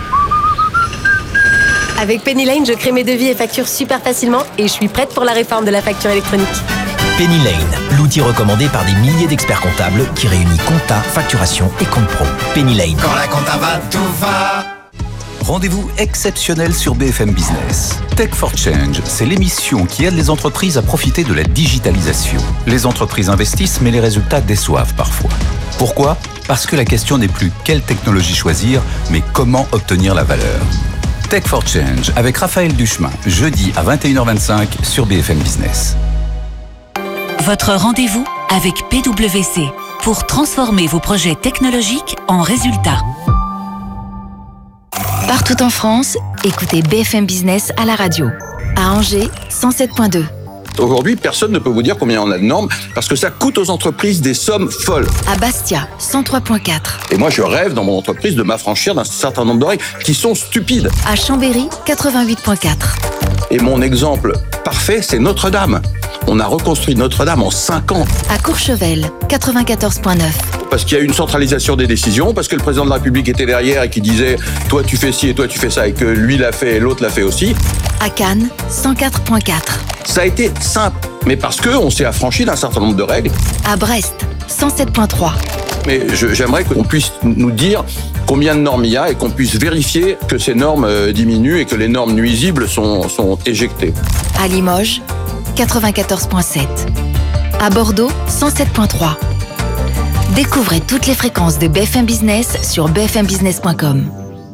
Avec Penny Lane, je crée mes devis et factures super facilement et je suis prête pour la réforme de la facture électronique. Penny Lane, l'outil recommandé par des milliers d'experts comptables qui réunit compta, facturation et compte pro. Penny Lane. Quand la compta va, tout va. Rendez-vous exceptionnel sur B F M Business. Tech for Change, c'est l'émission qui aide les entreprises à profiter de la digitalisation. Les entreprises investissent, mais les résultats déçoivent parfois. Pourquoi ? Parce que la question n'est plus quelle technologie choisir, mais comment obtenir la valeur. Tech for Change avec Raphaël Duchemin, jeudi à vingt et une heures vingt-cinq sur B F M Business. Votre rendez-vous avec P W C pour transformer vos projets technologiques en résultats. Partout en France, écoutez B F M Business à la radio. À Angers, cent sept point deux. Aujourd'hui, personne ne peut vous dire combien on a de normes parce que ça coûte aux entreprises des sommes folles. À Bastia, cent trois point quatre. Et moi, je rêve dans mon entreprise de m'affranchir d'un certain nombre de règles qui sont stupides. À Chambéry, quatre-vingt-huit point quatre. Et mon exemple parfait, c'est Notre-Dame. On a reconstruit Notre-Dame en cinq ans. À Courchevel, quatre-vingt-quatorze point neuf. Parce qu'il y a eu une centralisation des décisions, parce que le président de la République était derrière et qui disait « toi tu fais ci et toi tu fais ça » et que lui l'a fait et l'autre l'a fait aussi. À Cannes, cent quatre point quatre. Ça a été simple, mais parce qu'on s'est affranchi d'un certain nombre de règles. À Brest, cent sept point trois. Mais je, j'aimerais qu'on puisse nous dire combien de normes il y a et qu'on puisse vérifier que ces normes euh, diminuent et que les normes nuisibles sont, sont éjectées. À Limoges, quatre-vingt-quatorze point sept. À Bordeaux, cent sept point trois. Découvrez toutes les fréquences de B F M Business sur b f m business point com.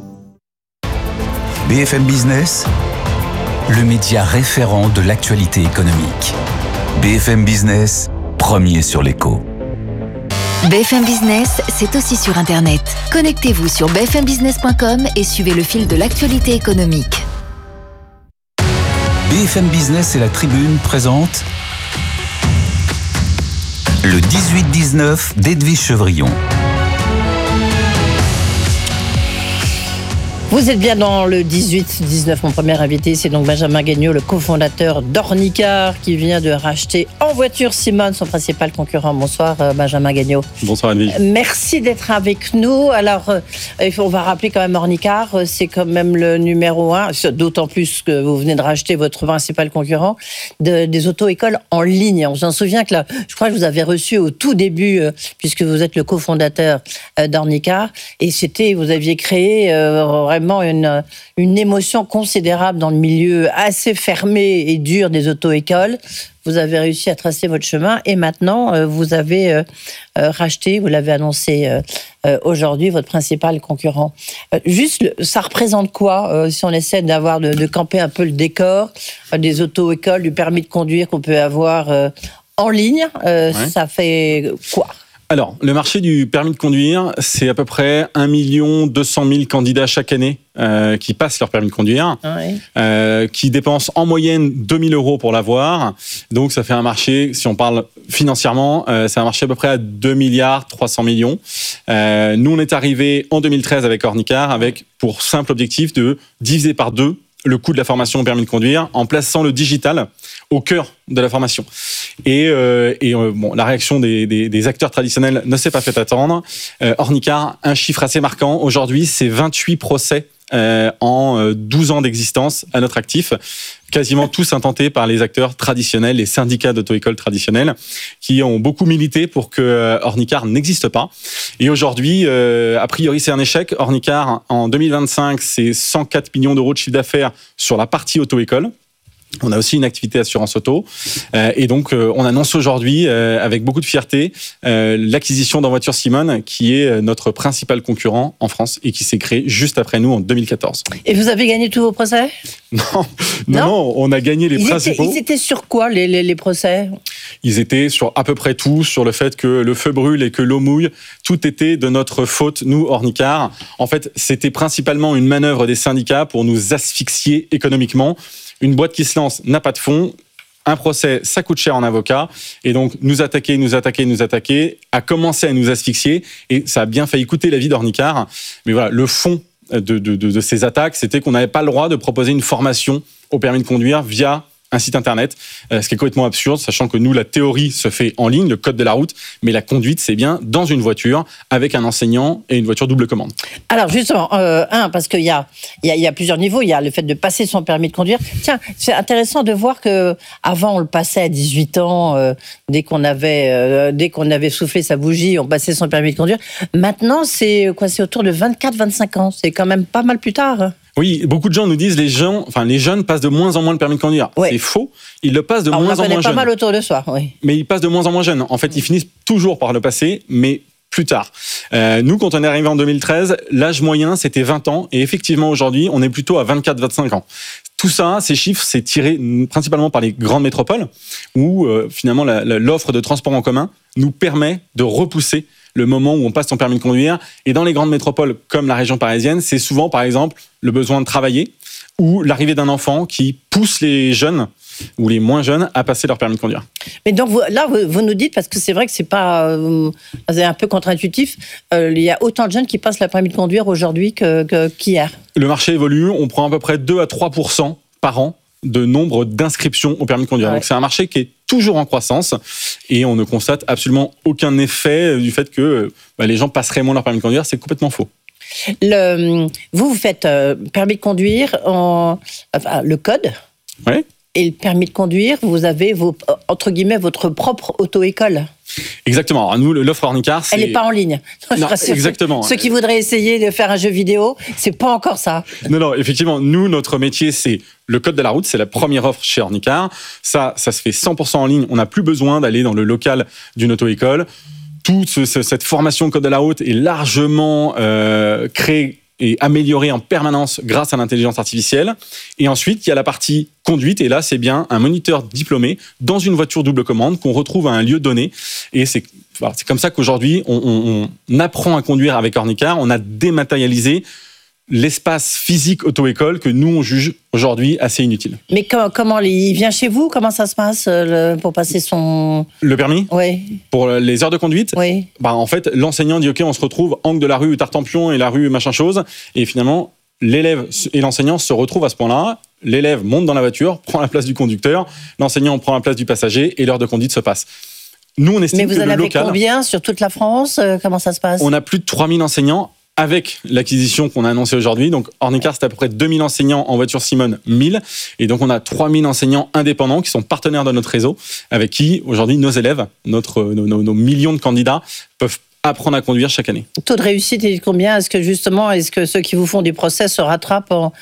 B F M Business, le média référent de l'actualité économique. B F M Business, premier sur l'écho. B F M Business, c'est aussi sur Internet. Connectez-vous sur b f m business point com et suivez le fil de l'actualité économique. B F M Business et la Tribune présentent le dix-huit dix-neuf d'Edwige Chevrillon. Vous êtes bien dans le dix-huit dix-neuf. Mon premier invité, c'est donc Benjamin Guignot, le cofondateur d'Ornicar, qui vient de racheter en voiture Simone, son principal concurrent. Bonsoir Benjamin Guignot. Bonsoir Anne. Merci d'être avec nous. Alors, on va rappeler quand même Ornicar, c'est quand même le numéro un, d'autant plus que vous venez de racheter votre principal concurrent, de, des auto-écoles en ligne. On s'en souvient que là, je crois que vous avez reçu au tout début, puisque vous êtes le cofondateur d'Ornicar, et c'était, vous aviez créé euh, vraiment Une, une émotion considérable dans le milieu assez fermé et dur des auto-écoles. Vous avez réussi à tracer votre chemin et maintenant, euh, vous avez euh, euh, racheté, vous l'avez annoncé euh, euh, aujourd'hui, votre principal concurrent. Euh, juste, le, ça représente quoi, euh, si on essaie d'avoir de, de camper un peu le décor euh, des auto-écoles, du permis de conduire qu'on peut avoir euh, en ligne, euh, ouais. Ça fait quoi ? Alors, le marché du permis de conduire, c'est à peu près un million deux cent mille candidats chaque année euh, qui passent leur permis de conduire, oui. euh, qui dépensent en moyenne deux mille euros pour l'avoir. Donc, ça fait un marché, si on parle financièrement, euh, c'est un marché à peu près à deux milliards trois cents millions. Euh, nous, on est arrivé en deux mille treize avec Ornicar, avec pour simple objectif de diviser par deux le coût de la formation au permis de conduire en plaçant le digital au cœur de la formation. Et, euh, et euh, bon, la réaction des, des, des acteurs traditionnels ne s'est pas fait attendre. Euh, Ornicar, un chiffre assez marquant. Aujourd'hui, c'est vingt-huit procès euh, en douze ans d'existence à notre actif, quasiment tous intentés par les acteurs traditionnels, les syndicats d'auto-école traditionnels, qui ont beaucoup milité pour que Ornicar n'existe pas. Et aujourd'hui, euh, a priori, c'est un échec. Ornicar, en deux mille vingt-cinq, c'est cent quatre millions d'euros de chiffre d'affaires sur la partie auto-école. On a aussi une activité assurance auto. Euh, et donc, euh, on annonce aujourd'hui, euh, avec beaucoup de fierté, euh, l'acquisition d'Envoiture Simone, qui est notre principal concurrent en France et qui s'est créé juste après nous en deux mille quatorze. Et vous avez gagné tous vos procès ? Non, non, non, on a gagné les ils principaux. Étaient, ils étaient sur quoi, les, les, les procès ? Ils étaient sur à peu près tout, sur le fait que le feu brûle et que l'eau mouille. Tout était de notre faute, nous, Ornicar. En fait, c'était principalement une manœuvre des syndicats pour nous asphyxier économiquement. Une boîte qui se lance n'a pas de fonds. Un procès, ça coûte cher en avocat. Et donc, nous attaquer, nous attaquer, nous attaquer, a commencé à nous asphyxier. Et ça a bien failli coûter la vie d'Ornicar. Mais voilà, le fond de, de, de, de ces attaques, c'était qu'on n'avait pas le droit de proposer une formation au permis de conduire via un site internet, ce qui est complètement absurde, sachant que nous, la théorie se fait en ligne, le code de la route, mais la conduite, c'est bien dans une voiture, avec un enseignant et une voiture double commande. Alors justement, euh, un, parce qu'il y a, y, a, y a plusieurs niveaux, il y a le fait de passer son permis de conduire. Tiens, c'est intéressant de voir qu'avant, on le passait à dix-huit ans, euh, dès qu'on avait, euh, dès qu'on avait soufflé sa bougie, on passait son permis de conduire. Maintenant, c'est quoi, c'est autour de vingt-quatre vingt-cinq ans, c'est quand même pas mal plus tard. Oui, beaucoup de gens nous disent les gens, enfin les jeunes passent de moins en moins le permis de conduire. Ouais. C'est faux. Ils le passent de Alors, moins en moins jeunes. On pas mal autour de soi, oui. Mais ils passent de moins en moins jeunes. En fait, ils finissent toujours par le passer, mais plus tard. Euh, nous, quand on est arrivé en deux mille treize, l'âge moyen c'était vingt ans, et effectivement aujourd'hui, on est plutôt à vingt-quatre vingt-cinq ans. Tout ça, ces chiffres, c'est tiré principalement par les grandes métropoles, où euh, finalement la, la, l'offre de transport en commun nous permet de repousser le moment où on passe son permis de conduire. Et dans les grandes métropoles comme la région parisienne, c'est souvent, par exemple, le besoin de travailler ou l'arrivée d'un enfant qui pousse les jeunes ou les moins jeunes à passer leur permis de conduire. Mais donc vous, là, vous, vous nous dites, parce que c'est vrai que c'est pas, euh, c'est un peu contre-intuitif, euh, il y a autant de jeunes qui passent le permis de conduire aujourd'hui que, que, qu'hier. Le marché évolue, on prend à peu près deux à trois pour cent par an de nombre d'inscriptions au permis de conduire. Ouais. Donc c'est un marché qui est toujours en croissance et on ne constate absolument aucun effet du fait que bah, les gens passeraient moins leur permis de conduire. C'est complètement faux. Le, vous, vous faites euh, permis de conduire, en, enfin, le code. Oui. Et le permis de conduire, vous avez vos, entre guillemets votre propre auto-école. Exactement. Alors nous, l'offre Ornicar, c'est... Elle n'est pas en ligne. Non, exactement. Ceux qui voudraient essayer de faire un jeu vidéo, c'est pas encore ça. Non, non, effectivement, nous, notre métier, c'est le code de la route. C'est la première offre chez Ornicar. Ça, ça se fait cent pour cent en ligne. On n'a plus besoin d'aller dans le local d'une auto-école. Toute ce, cette formation code de la route est largement euh, créée et améliorée en permanence grâce à l'intelligence artificielle. Et ensuite, il y a la partie conduite. Et là, c'est bien un moniteur diplômé dans une voiture double commande qu'on retrouve à un lieu donné. Et c'est, voilà, c'est comme ça qu'aujourd'hui, on, on, on apprend à conduire avec Ornicar. On a dématérialisé l'espace physique auto-école que nous, on juge aujourd'hui assez inutile. Mais comment, comment il vient chez vous ? Comment ça se passe le, pour passer son... Le permis ? Oui. Pour les heures de conduite ? Oui. Bah, en fait, l'enseignant dit « Ok, on se retrouve angle de la rue Tartampion et la rue machin chose ». Et finalement, l'élève et l'enseignant se retrouvent à ce point-là. L'élève monte dans la voiture, prend la place du conducteur, l'enseignant prend la place du passager et l'heure de conduite se passe. Nous, on estime Mais vous que en le avez local, combien sur toute la France? Comment ça se passe? On a plus de trois mille enseignants avec l'acquisition qu'on a annoncée aujourd'hui. Donc, Ornicar, c'est à peu près deux mille enseignants, en voiture Simone, mille. Et donc, on a trois mille enseignants indépendants qui sont partenaires de notre réseau, avec qui, aujourd'hui, nos élèves, notre, nos, nos, nos millions de candidats peuvent apprendre à conduire chaque année. Taux de réussite est de combien? Est-ce que justement, est-ce que ceux qui vous font du process se rattrapent en,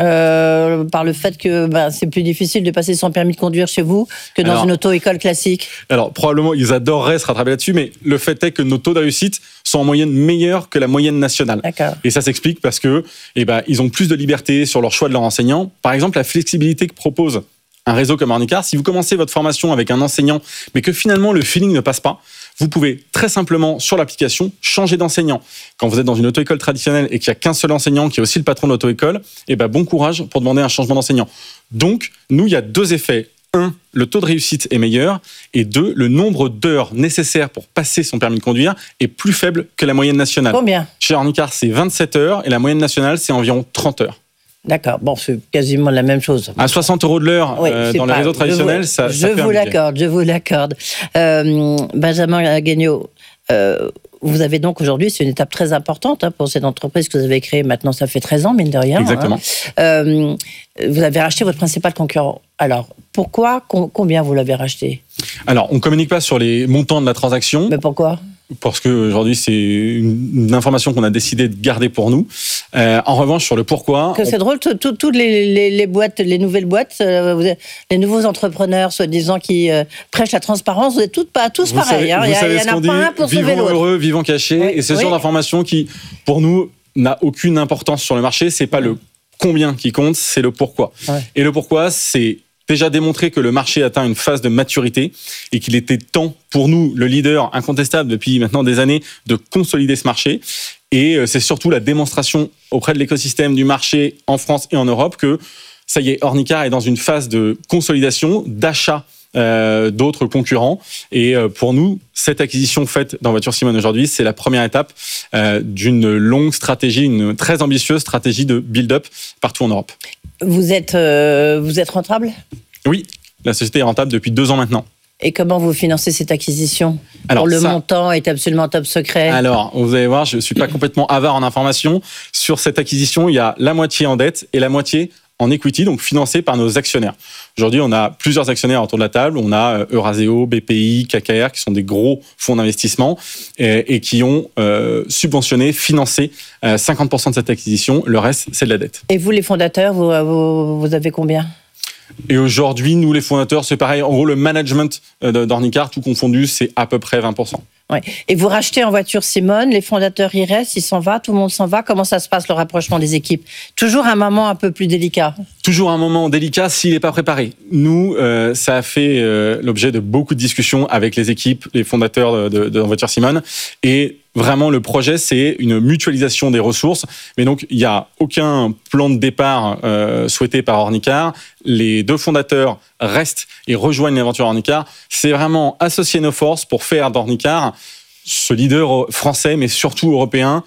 euh, par le fait que ben, c'est plus difficile de passer son permis de conduire chez vous que dans alors, une auto-école classique? Alors, probablement, ils adoreraient se rattraper là-dessus, mais le fait est que nos taux de réussite sont en moyenne meilleurs que la moyenne nationale. D'accord. Et ça s'explique parce que, eh ben, ils ont plus de liberté sur leur choix de leur enseignant. Par exemple, la flexibilité que propose un réseau comme Ornicar, si vous commencez votre formation avec un enseignant, mais que finalement le feeling ne passe pas, vous pouvez très simplement, sur l'application, changer d'enseignant. Quand vous êtes dans une auto-école traditionnelle et qu'il n'y a qu'un seul enseignant qui est aussi le patron de l'auto-école, eh ben bon courage pour demander un changement d'enseignant. Donc, nous, il y a deux effets. Un, le taux de réussite est meilleur. Et deux, le nombre d'heures nécessaires pour passer son permis de conduire est plus faible que la moyenne nationale. Combien? Chez Ornicar, c'est vingt-sept heures et la moyenne nationale, c'est environ trente heures. D'accord, bon, c'est quasiment la même chose. À soixante euros de l'heure oui, euh, dans pas, les réseaux traditionnels, vous, ça, je ça fait vous un l'accorde, je vous l'accorde. Euh, Benjamin Guignot, euh, vous avez donc aujourd'hui, c'est une étape très importante hein, pour cette entreprise que vous avez créée. Maintenant, ça fait treize ans, mine de rien. Exactement. Hein. Euh, vous avez racheté votre principal concurrent. Alors, pourquoi, com- combien vous l'avez racheté? Alors, on ne communique pas sur les montants de la transaction. Mais pourquoi? Parce qu'aujourd'hui, c'est une, une information qu'on a décidé de garder pour nous. Euh, en revanche, sur le pourquoi... Que c'est on... drôle, toutes les, les, les boîtes, les nouvelles boîtes, euh, vous êtes, les nouveaux entrepreneurs, soi-disant, qui euh, prêchent la transparence, vous êtes toutes, pas, tous vous pareils. Savez, hein. Vous il y, savez il y en a pas un pour sauver l'autre. Vivons heureux, vivons cachés. Oui, et c'est ce oui. genre d'information qui, pour nous, n'a aucune importance sur le marché. C'est pas le combien qui compte, c'est le pourquoi. Ouais. Et le pourquoi, c'est... déjà démontré que le marché atteint une phase de maturité et qu'il était temps pour nous, le leader incontestable depuis maintenant des années, de consolider ce marché. Et c'est surtout la démonstration auprès de l'écosystème du marché en France et en Europe que, ça y est, Ornicar est dans une phase de consolidation, d'achat euh, d'autres concurrents. Et euh, pour nous, cette acquisition faite dans Voiture Simone aujourd'hui, c'est la première étape euh, d'une longue stratégie, une très ambitieuse stratégie de build-up partout en Europe. Vous êtes, euh, vous êtes rentable ? Oui, la société est rentable depuis deux ans maintenant. Et comment vous financez cette acquisition ? Alors, Pour le ça, montant est absolument top secret. Alors, vous allez voir, je ne suis pas complètement avare en informations. Sur cette acquisition, il y a la moitié en dette et la moitié en equity, donc financée par nos actionnaires. Aujourd'hui, on a plusieurs actionnaires autour de la table. On a Euraseo, B P I, K K R, qui sont des gros fonds d'investissement et, et qui ont euh, subventionné, financé euh, cinquante pour cent de cette acquisition. Le reste, c'est de la dette. Et vous, les fondateurs, vous, vous, vous avez combien ? Et aujourd'hui, nous, les fondateurs, c'est pareil. En gros, le management d'Ornicar, tout confondu, c'est à peu près vingt pour cent. Ouais. Et vous rachetez en voiture Simone, les fondateurs y restent, ils s'en vont, tout le monde s'en va. Comment ça se passe, le rapprochement des équipes ? Toujours un moment un peu plus délicat. Toujours un moment délicat s'il n'est pas préparé. Nous, euh, ça a fait euh, l'objet de beaucoup de discussions avec les équipes, les fondateurs de, de, de Voiture Simone. Et vraiment, le projet, c'est une mutualisation des ressources. Mais donc, il n'y a aucun plan de départ euh, souhaité par Ornicar. Les deux fondateurs restent et rejoignent l'aventure Ornicar. C'est vraiment associer nos forces pour faire d'Ornicar ce leader français, mais surtout européen,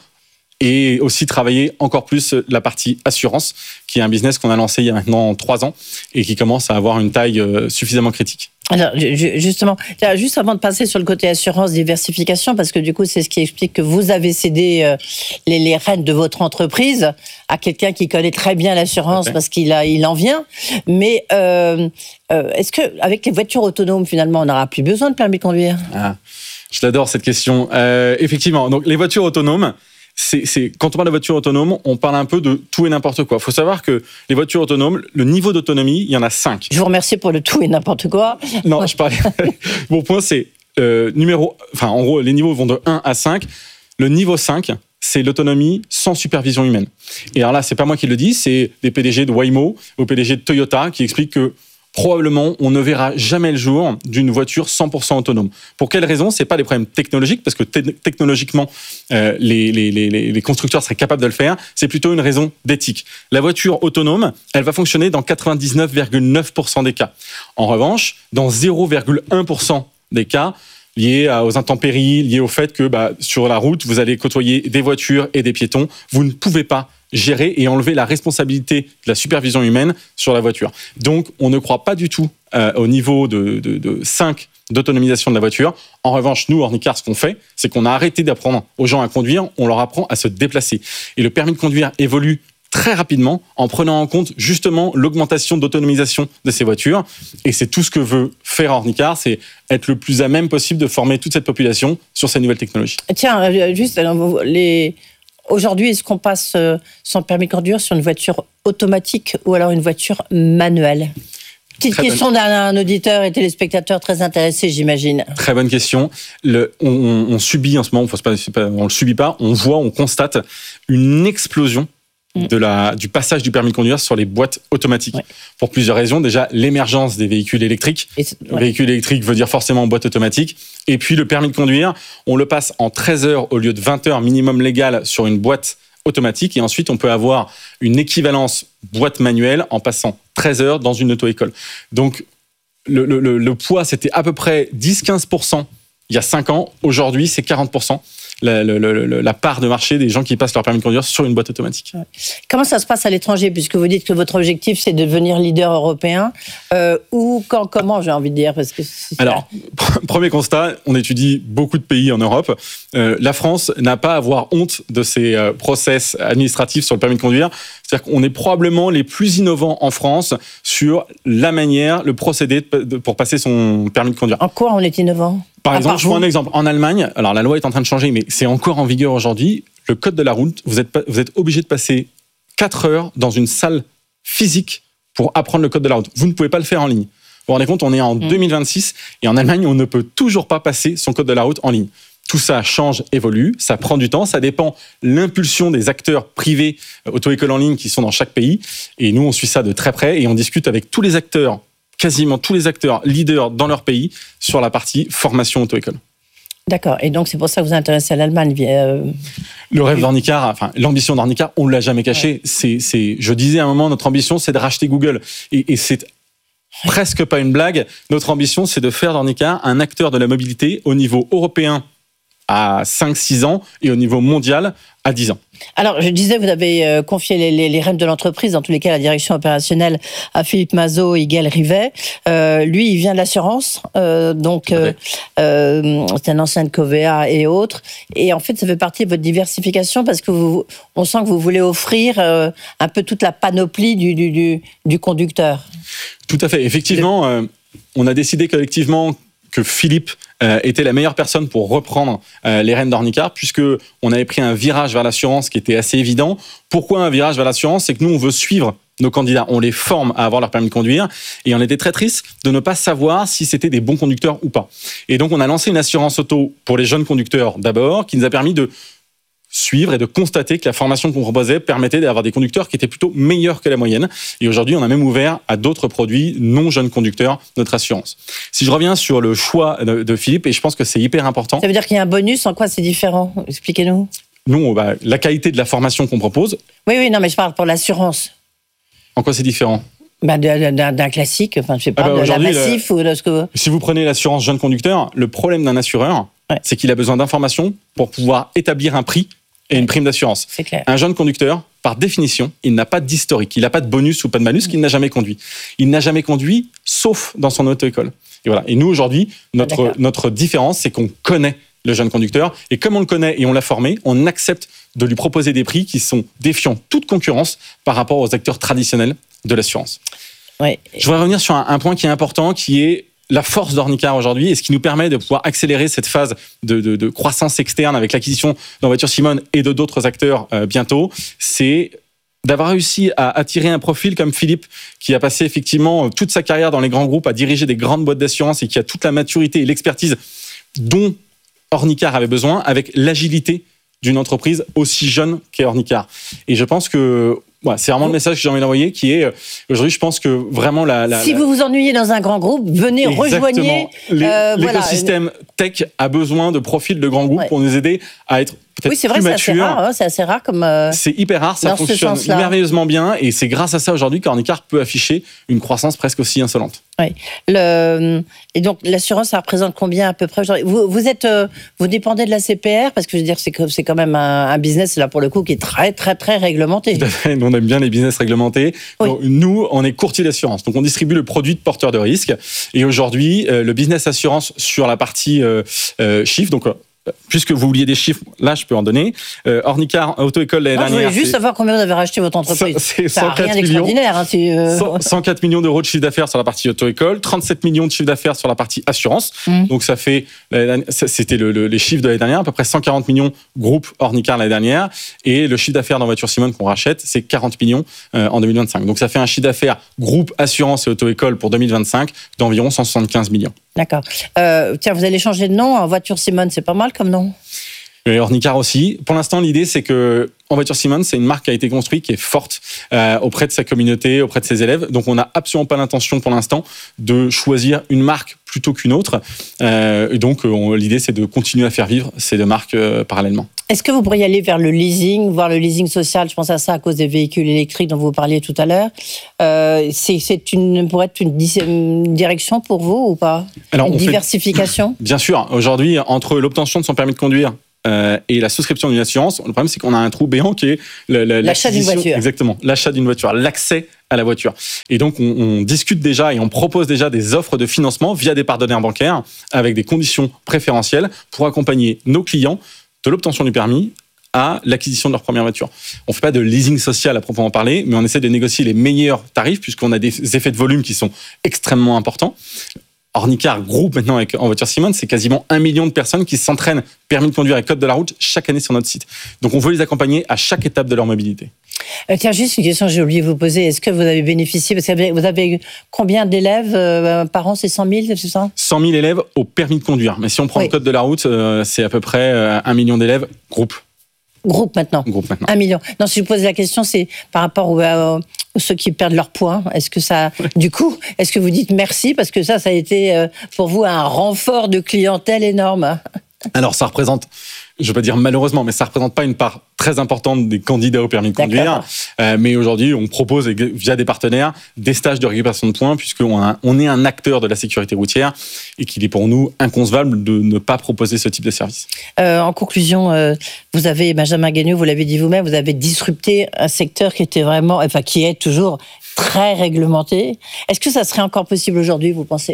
et aussi travailler encore plus la partie assurance, qui est un business qu'on a lancé il y a maintenant trois ans et qui commence à avoir une taille suffisamment critique. Alors, justement, juste avant de passer sur le côté assurance, diversification, parce que du coup, c'est ce qui explique que vous avez cédé les, les rênes de votre entreprise à quelqu'un qui connaît très bien l'assurance, okay. parce qu'il a, il en vient. Mais euh, euh, est-ce que avec les voitures autonomes, finalement, on n'aura plus besoin de permis de conduire ? Ah, je l'adore cette question. Euh, effectivement, donc les voitures autonomes. C'est, c'est, quand on parle de voitures autonomes, on parle un peu de tout et n'importe quoi. Il faut savoir que les voitures autonomes, le niveau d'autonomie, il y en a cinq. Je vous remercie pour le tout et n'importe quoi. Non, je parlais... Mon point, c'est euh, numéro... Enfin, en gros, les niveaux vont de un à cinq. Le niveau cinq, c'est l'autonomie sans supervision humaine. Et alors là, c'est pas moi qui le dis, c'est des P D G de Waymo ou P D G de Toyota qui expliquent que probablement, on ne verra jamais le jour d'une voiture cent pour cent autonome. Pour quelle raison ? C'est pas des problèmes technologiques, parce que te- technologiquement, euh, les, les, les, les constructeurs seraient capables de le faire. C'est plutôt une raison d'éthique. La voiture autonome, elle va fonctionner dans quatre-vingt-dix-neuf virgule neuf pour cent des cas. En revanche, dans zéro virgule un pour cent des cas, liés aux intempéries, liés au fait que bah, sur la route, vous allez côtoyer des voitures et des piétons, vous ne pouvez pas gérer et enlever la responsabilité de la supervision humaine sur la voiture. Donc, on ne croit pas du tout euh, au niveau de, de, de cinq d'autonomisation de la voiture. En revanche, nous, Ornicar, ce qu'on fait, c'est qu'on a arrêté d'apprendre aux gens à conduire, on leur apprend à se déplacer. Et le permis de conduire évolue très rapidement en prenant en compte justement l'augmentation d'autonomisation de ces voitures. Et c'est tout ce que veut faire Ornicar, c'est être le plus à même possible de former toute cette population sur ces nouvelles technologies. Tiens, juste, les... aujourd'hui, est-ce qu'on passe son permis de conduire sur une voiture automatique ou alors une voiture manuelle ? Petite très question bonne... d'un auditeur et téléspectateur très intéressé, j'imagine. Très bonne question. Le, on, on, on subit en ce moment, enfin, c'est pas, on ne le subit pas, on voit, on constate une explosion de la, du passage du permis de conduire sur les boîtes automatiques. Ouais. Pour plusieurs raisons. Déjà, l'émergence des véhicules électriques. Et ouais. Véhicule électrique veut dire forcément boîte automatique. Et puis, le permis de conduire, on le passe en treize heures au lieu de vingt heures minimum légal sur une boîte automatique. Et ensuite, on peut avoir une équivalence boîte manuelle en passant treize heures dans une auto-école. Donc, le, le, le, le poids, c'était à peu près dix à quinze pour cent il y a cinq ans. Aujourd'hui, c'est quarante pour cent. La, la, la, la part de marché des gens qui passent leur permis de conduire sur une boîte automatique. Comment ça se passe à l'étranger, puisque vous dites que votre objectif c'est de devenir leader européen, euh, ou quand, comment, j'ai envie de dire, parce que c'est alors ça. Premier constat, on étudie beaucoup de pays en Europe. Euh, la France n'a pas à avoir honte de ses euh, process administratifs sur le permis de conduire. C'est-à-dire qu'on est probablement les plus innovants en France sur la manière, le procédé de, de, pour passer son permis de conduire. En quoi on est innovant ? Par à exemple, je prends un exemple. En Allemagne, alors la loi est en train de changer, mais c'est encore en vigueur aujourd'hui. Le code de la route, vous êtes, vous êtes obligé de passer quatre heures dans une salle physique pour apprendre le code de la route. Vous ne pouvez pas le faire en ligne. Vous vous rendez compte, on est en mmh. deux mille vingt-six et en Allemagne, on ne peut toujours pas passer son code de la route en ligne. Tout ça change, évolue, ça prend du temps, ça dépend de l'impulsion des acteurs privés auto-écoles en ligne qui sont dans chaque pays. Et nous, on suit ça de très près et on discute avec tous les acteurs, quasiment tous les acteurs leaders dans leur pays sur la partie formation auto-école. D'accord. Et donc, c'est pour ça que vous vous intéressez à l'Allemagne. Euh... Le rêve d'Ornicar, enfin, l'ambition d'Ornicar, on ne l'a jamais caché. Ouais. C'est, c'est, je disais à un moment, notre ambition, c'est de racheter Google. Et, et c'est presque pas une blague. Notre ambition, c'est de faire d'Ornicar un acteur de la mobilité au niveau européen à cinq à six ans et au niveau mondial à dix ans. Alors, je disais, vous avez confié les, les, les rênes de l'entreprise, dans tous les cas, la direction opérationnelle à Philippe Mazot et Gaël Rivet. Euh, lui, il vient de l'assurance, euh, donc euh, euh, c'est un ancien de Covea et autres. Et en fait, ça fait partie de votre diversification parce que vous, on sent que vous voulez offrir euh, un peu toute la panoplie du, du, du, du conducteur. Tout à fait. Effectivement, euh, on a décidé collectivement que Philippe euh, était la meilleure personne pour reprendre euh, les rênes d'Ornicar, puisque on avait pris un virage vers l'assurance qui était assez évident. Pourquoi un virage vers l'assurance ? C'est que nous, on veut suivre nos candidats, on les forme à avoir leur permis de conduire, et on était très triste de ne pas savoir si c'était des bons conducteurs ou pas. Et donc, on a lancé une assurance auto pour les jeunes conducteurs d'abord, qui nous a permis de suivre et de constater que la formation qu'on proposait permettait d'avoir des conducteurs qui étaient plutôt meilleurs que la moyenne. Et aujourd'hui, on a même ouvert à d'autres produits non jeunes conducteurs notre assurance. Si je reviens sur le choix de, de Philippe, et je pense que c'est hyper important. Ça veut dire qu'il y a un bonus, en quoi c'est différent ? Expliquez-nous. Non, bah, la qualité de la formation qu'on propose. Oui, oui, non, mais je parle pour l'assurance. En quoi c'est différent ? Bah, d'un, d'un classique, enfin, je sais pas, ah bah, de la massif le, ou de ce que... Si vous prenez l'assurance jeune conducteur, le problème d'un assureur, ouais. c'est qu'il a besoin d'informations pour pouvoir établir un prix et une prime d'assurance. C'est clair. Un jeune conducteur, par définition, il n'a pas d'historique, il n'a pas de bonus ou pas de malus, mmh. qu'il n'a jamais conduit. Il n'a jamais conduit, sauf dans son auto-école. Et voilà. Et nous, aujourd'hui, notre, ah, notre différence, c'est qu'on connaît le jeune conducteur, et comme on le connaît et on l'a formé, on accepte de lui proposer des prix qui sont défiant toute concurrence par rapport aux acteurs traditionnels de l'assurance. Ouais. Je voudrais revenir sur un, un point qui est important, qui est la force d'Ornicar aujourd'hui et ce qui nous permet de pouvoir accélérer cette phase de, de, de croissance externe avec l'acquisition d'En Voiture Simone et de d'autres acteurs euh, bientôt, c'est d'avoir réussi à attirer un profil comme Philippe, qui a passé effectivement toute sa carrière dans les grands groupes, à diriger des grandes boîtes d'assurance et qui a toute la maturité et l'expertise dont Ornicar avait besoin, avec l'agilité d'une entreprise aussi jeune qu'est Ornicar. Et je pense que ouais, c'est vraiment le message que j'ai envie d'envoyer, qui est, aujourd'hui, je pense que vraiment la... la si la... vous vous ennuyez dans un grand groupe, venez, rejoignez... Les, euh, l'écosystème voilà. tech a besoin de profils de grands groupes ouais. pour nous aider à être peut-être oui, c'est vrai plus que mature. C'est assez rare, hein, c'est assez rare comme. Euh, c'est hyper rare, ça fonctionne merveilleusement bien et c'est grâce à ça aujourd'hui qu'Ornicar peut afficher une croissance presque aussi insolente. Oui. Le, et donc l'assurance, ça représente combien à peu près aujourd'hui ? Vous, vous êtes, euh, vous dépendez de la C P R parce que je veux dire, c'est, c'est quand même un, un business là pour le coup qui est très très très réglementé. Tout à fait. Nous, on aime bien les business réglementés. Oui. Donc, nous, on est courtier d'assurance, donc on distribue le produit de porteur de risque. Et aujourd'hui, euh, le business assurance sur la partie euh, euh, chiffre, donc. Euh, Puisque vous vouliez des chiffres, là je peux en donner. Euh, Ornicar Auto-École l'année non, dernière. Je voulais juste savoir combien vous avez racheté votre entreprise. C'est ça n'a rien d'extraordinaire. Hein, si, euh... cent quatre millions d'euros de chiffre d'affaires sur la partie auto-école, trente-sept millions de chiffre d'affaires sur la partie assurance. Mmh. Donc ça fait, c'était le, le, les chiffres de l'année dernière, à peu près cent quarante millions groupe Ornicar l'année dernière. Et le chiffre d'affaires dans Voiture Simone qu'on rachète, c'est quarante millions euh, en deux mille vingt-cinq. Donc ça fait un chiffre d'affaires groupe assurance et auto-école pour deux mille vingt-cinq d'environ cent soixante-quinze millions. D'accord. Euh, tiens, vous allez changer de nom en Voiture Simone, c'est pas mal comme nom. Et Ornicar aussi. Pour l'instant, l'idée, c'est que En Voiture Simone, c'est une marque qui a été construite, qui est forte euh, auprès de sa communauté, auprès de ses élèves. Donc, on n'a absolument pas l'intention pour l'instant de choisir une marque plutôt qu'une autre. Euh, et donc, on, l'idée, c'est de continuer à faire vivre ces deux marques euh, parallèlement. Est-ce que vous pourriez aller vers le leasing, voire le leasing social ? Je pense à ça à cause des véhicules électriques dont vous parliez tout à l'heure. Euh, c'est, c'est une, pourrait être une, une direction pour vous ou pas ? Alors, une diversification ? Fait, bien sûr. Aujourd'hui, entre l'obtention de son permis de conduire Euh, et la souscription d'une assurance, le problème c'est qu'on a un trou béant qui est le, le, l'achat d'une voiture. Exactement, l'achat d'une voiture, l'accès à la voiture. Et donc on, on discute déjà et on propose déjà des offres de financement via des partenaires bancaires avec des conditions préférentielles pour accompagner nos clients de l'obtention du permis à l'acquisition de leur première voiture. On ne fait pas de leasing social à proprement parler, mais on essaie de négocier les meilleurs tarifs puisqu'on a des effets de volume qui sont extrêmement importants. Ornicar groupe maintenant avec En Voiture Simone, c'est quasiment un million de personnes qui s'entraînent permis de conduire et code de la route chaque année sur notre site. Donc on veut les accompagner à chaque étape de leur mobilité. Euh, tiens, juste une question, j'ai oublié de vous poser. Est-ce que vous avez bénéficié, parce que vous avez combien d'élèves euh, par an, c'est cent mille, c'est ça ? cent mille élèves au permis de conduire. Mais si on prend oui. le code de la route, euh, c'est à peu près euh, un million d'élèves groupe. Groupe maintenant. Groupe maintenant. Un million. Non, si je pose la question, c'est par rapport aux, euh, ceux qui perdent leur points. Est-ce que ça, ouais. du coup, est-ce que vous dites merci parce que ça, ça a été euh, pour vous un renfort de clientèle énorme ? Alors, ça représente, je ne veux pas dire malheureusement, mais ça ne représente pas une part très importante des candidats au permis de conduire. Euh, mais aujourd'hui, on propose via des partenaires des stages de récupération de points puisqu'on a, on est un acteur de la sécurité routière et qu'il est pour nous inconcevable de ne pas proposer ce type de service. Euh, en conclusion, euh, vous avez, Benjamin Gagnon, vous l'avez dit vous-même, vous avez disrupté un secteur qui était vraiment, enfin qui est toujours très réglementé. Est-ce que ça serait encore possible aujourd'hui, vous pensez ?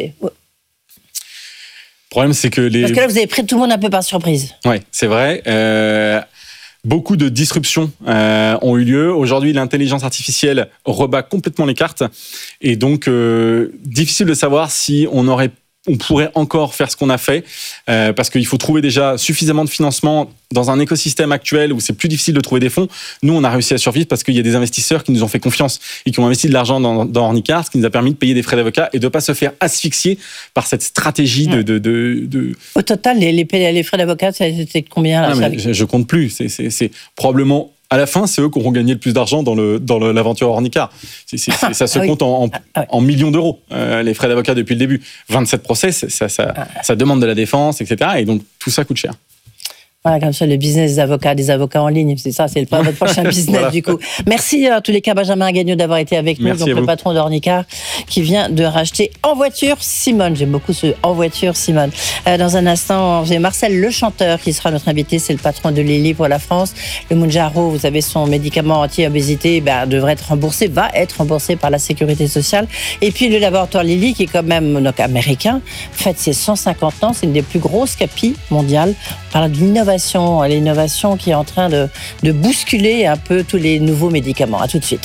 Le problème, c'est que les... Parce que là, vous avez pris tout le monde un peu par surprise. Oui, c'est vrai. Euh, beaucoup de disruptions euh, ont eu lieu. Aujourd'hui, l'intelligence artificielle rebat complètement les cartes. Et donc, euh, difficile de savoir si on aurait... on pourrait encore faire ce qu'on a fait, euh, parce qu'il faut trouver déjà suffisamment de financement dans un écosystème actuel où c'est plus difficile de trouver des fonds. Nous, on a réussi à survivre parce qu'il y a des investisseurs qui nous ont fait confiance et qui ont investi de l'argent dans, dans Ornicar, ce qui nous a permis de payer des frais d'avocat et de ne pas se faire asphyxier par cette stratégie de... de, de, de... Au total, les, les, les frais d'avocat, c'était combien là, ah, mais je, je compte plus. C'est, c'est, c'est probablement... À la fin, c'est eux qui auront gagné le plus d'argent dans, le, dans le, l'aventure Ornicar. C'est, c'est, c'est, ça se ah, compte oui. en, en, ah, oui. en millions d'euros, euh, les frais d'avocat depuis le début. vingt-sept procès, ça, ça, ah. ça demande de la défense, et cetera. Et donc, tout ça coûte cher. Voilà, comme ça, le business des avocats, des avocats en ligne, c'est ça, c'est le, votre prochain business, voilà. Du coup. Merci, en tous les cas, Benjamin Gagnon, d'avoir été avec nous, Merci donc le patron d'Ornicar, qui vient de racheter En Voiture Simone. J'aime beaucoup ce En Voiture Simone. Euh, dans un instant, j'ai Marcel Le Chanteur qui sera notre invité, c'est le patron de Lilly pour la France. Le Mounjaro, vous savez, son médicament anti-obésité, ben, devrait être remboursé, va être remboursé par la Sécurité sociale. Et puis, le laboratoire Lilly, qui est quand même donc, américain, fête ses cent cinquante ans, c'est une des plus grosses capilles mondiales. On parle d'innovation. L'innovation qui est en train de, de bousculer un peu tous les nouveaux médicaments. À tout de suite.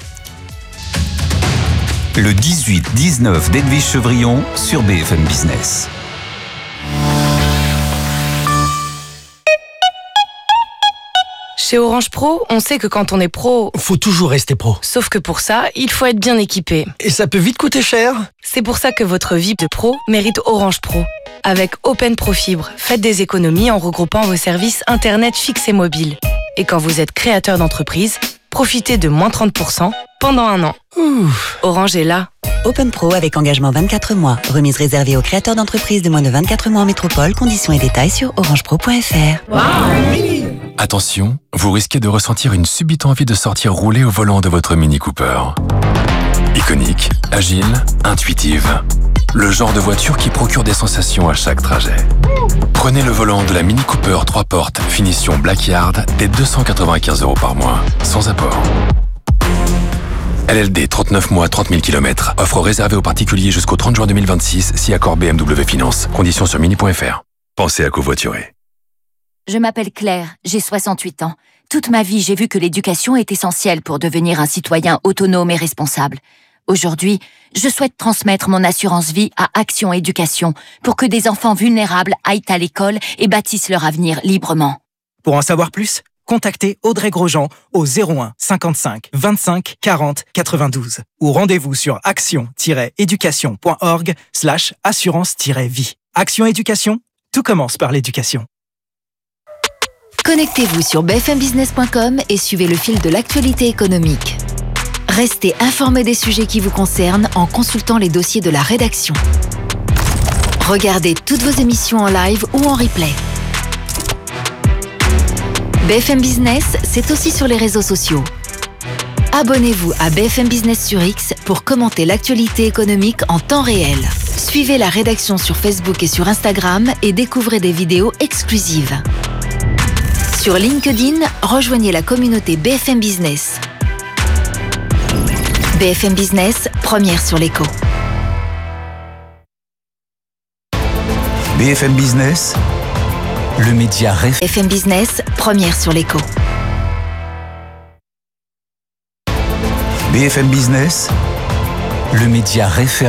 Le dix-huit dix-neuf d'Edwige Chevrillon sur B F M Business. Chez Orange Pro, on sait que quand on est pro... Faut toujours rester pro. Sauf que pour ça, il faut être bien équipé. Et ça peut vite coûter cher. C'est pour ça que votre vie de pro mérite Orange Pro. Avec Open Pro Fibre, faites des économies en regroupant vos services Internet fixe et mobile. Et quand vous êtes créateur d'entreprise, profitez de moins trente pour cent pendant un an. Ouh. Orange est là. Open Pro avec engagement vingt-quatre mois. Remise réservée aux créateurs d'entreprises de moins de vingt-quatre mois en métropole. Conditions et détails sur orangepro point f r. Wow. Attention, vous risquez de ressentir une subite envie de sortir rouler au volant de votre Mini Cooper. Iconique, agile, intuitive. Le genre de voiture qui procure des sensations à chaque trajet. Prenez le volant de la Mini Cooper trois portes, finition Blackyard, dès deux cent quatre-vingt-quinze euros par mois, sans apport. L L D, trente-neuf mois, trente mille kilomètres. Offre réservée aux particuliers jusqu'au trente juin deux mille vingt-six, si accord B M W Finance. Conditions sur mini point f r. Pensez à covoiturer. Je m'appelle Claire, j'ai soixante-huit ans. Toute ma vie, j'ai vu que l'éducation est essentielle pour devenir un citoyen autonome et responsable. Aujourd'hui, je souhaite transmettre mon assurance vie à Action Éducation pour que des enfants vulnérables aillent à l'école et bâtissent leur avenir librement. Pour en savoir plus, contactez Audrey Grosjean au zéro un cinquante-cinq vingt-cinq quarante quatre-vingt-douze ou rendez-vous sur action-éducation.org slash assurance-vie. Action Éducation, tout commence par l'éducation. Connectez-vous sur b f m business point com et suivez le fil de l'actualité économique. Restez informés des sujets qui vous concernent en consultant les dossiers de la rédaction. Regardez toutes vos émissions en live ou en replay. B F M Business, c'est aussi sur les réseaux sociaux. Abonnez-vous à B F M Business sur X pour commenter l'actualité économique en temps réel. Suivez la rédaction sur Facebook et sur Instagram et découvrez des vidéos exclusives. Sur LinkedIn, rejoignez la communauté B F M Business. B F M Business, première sur l'écho. B F M Business, le média référent. B F M Business, première sur l'écho. B F M Business, le média référent.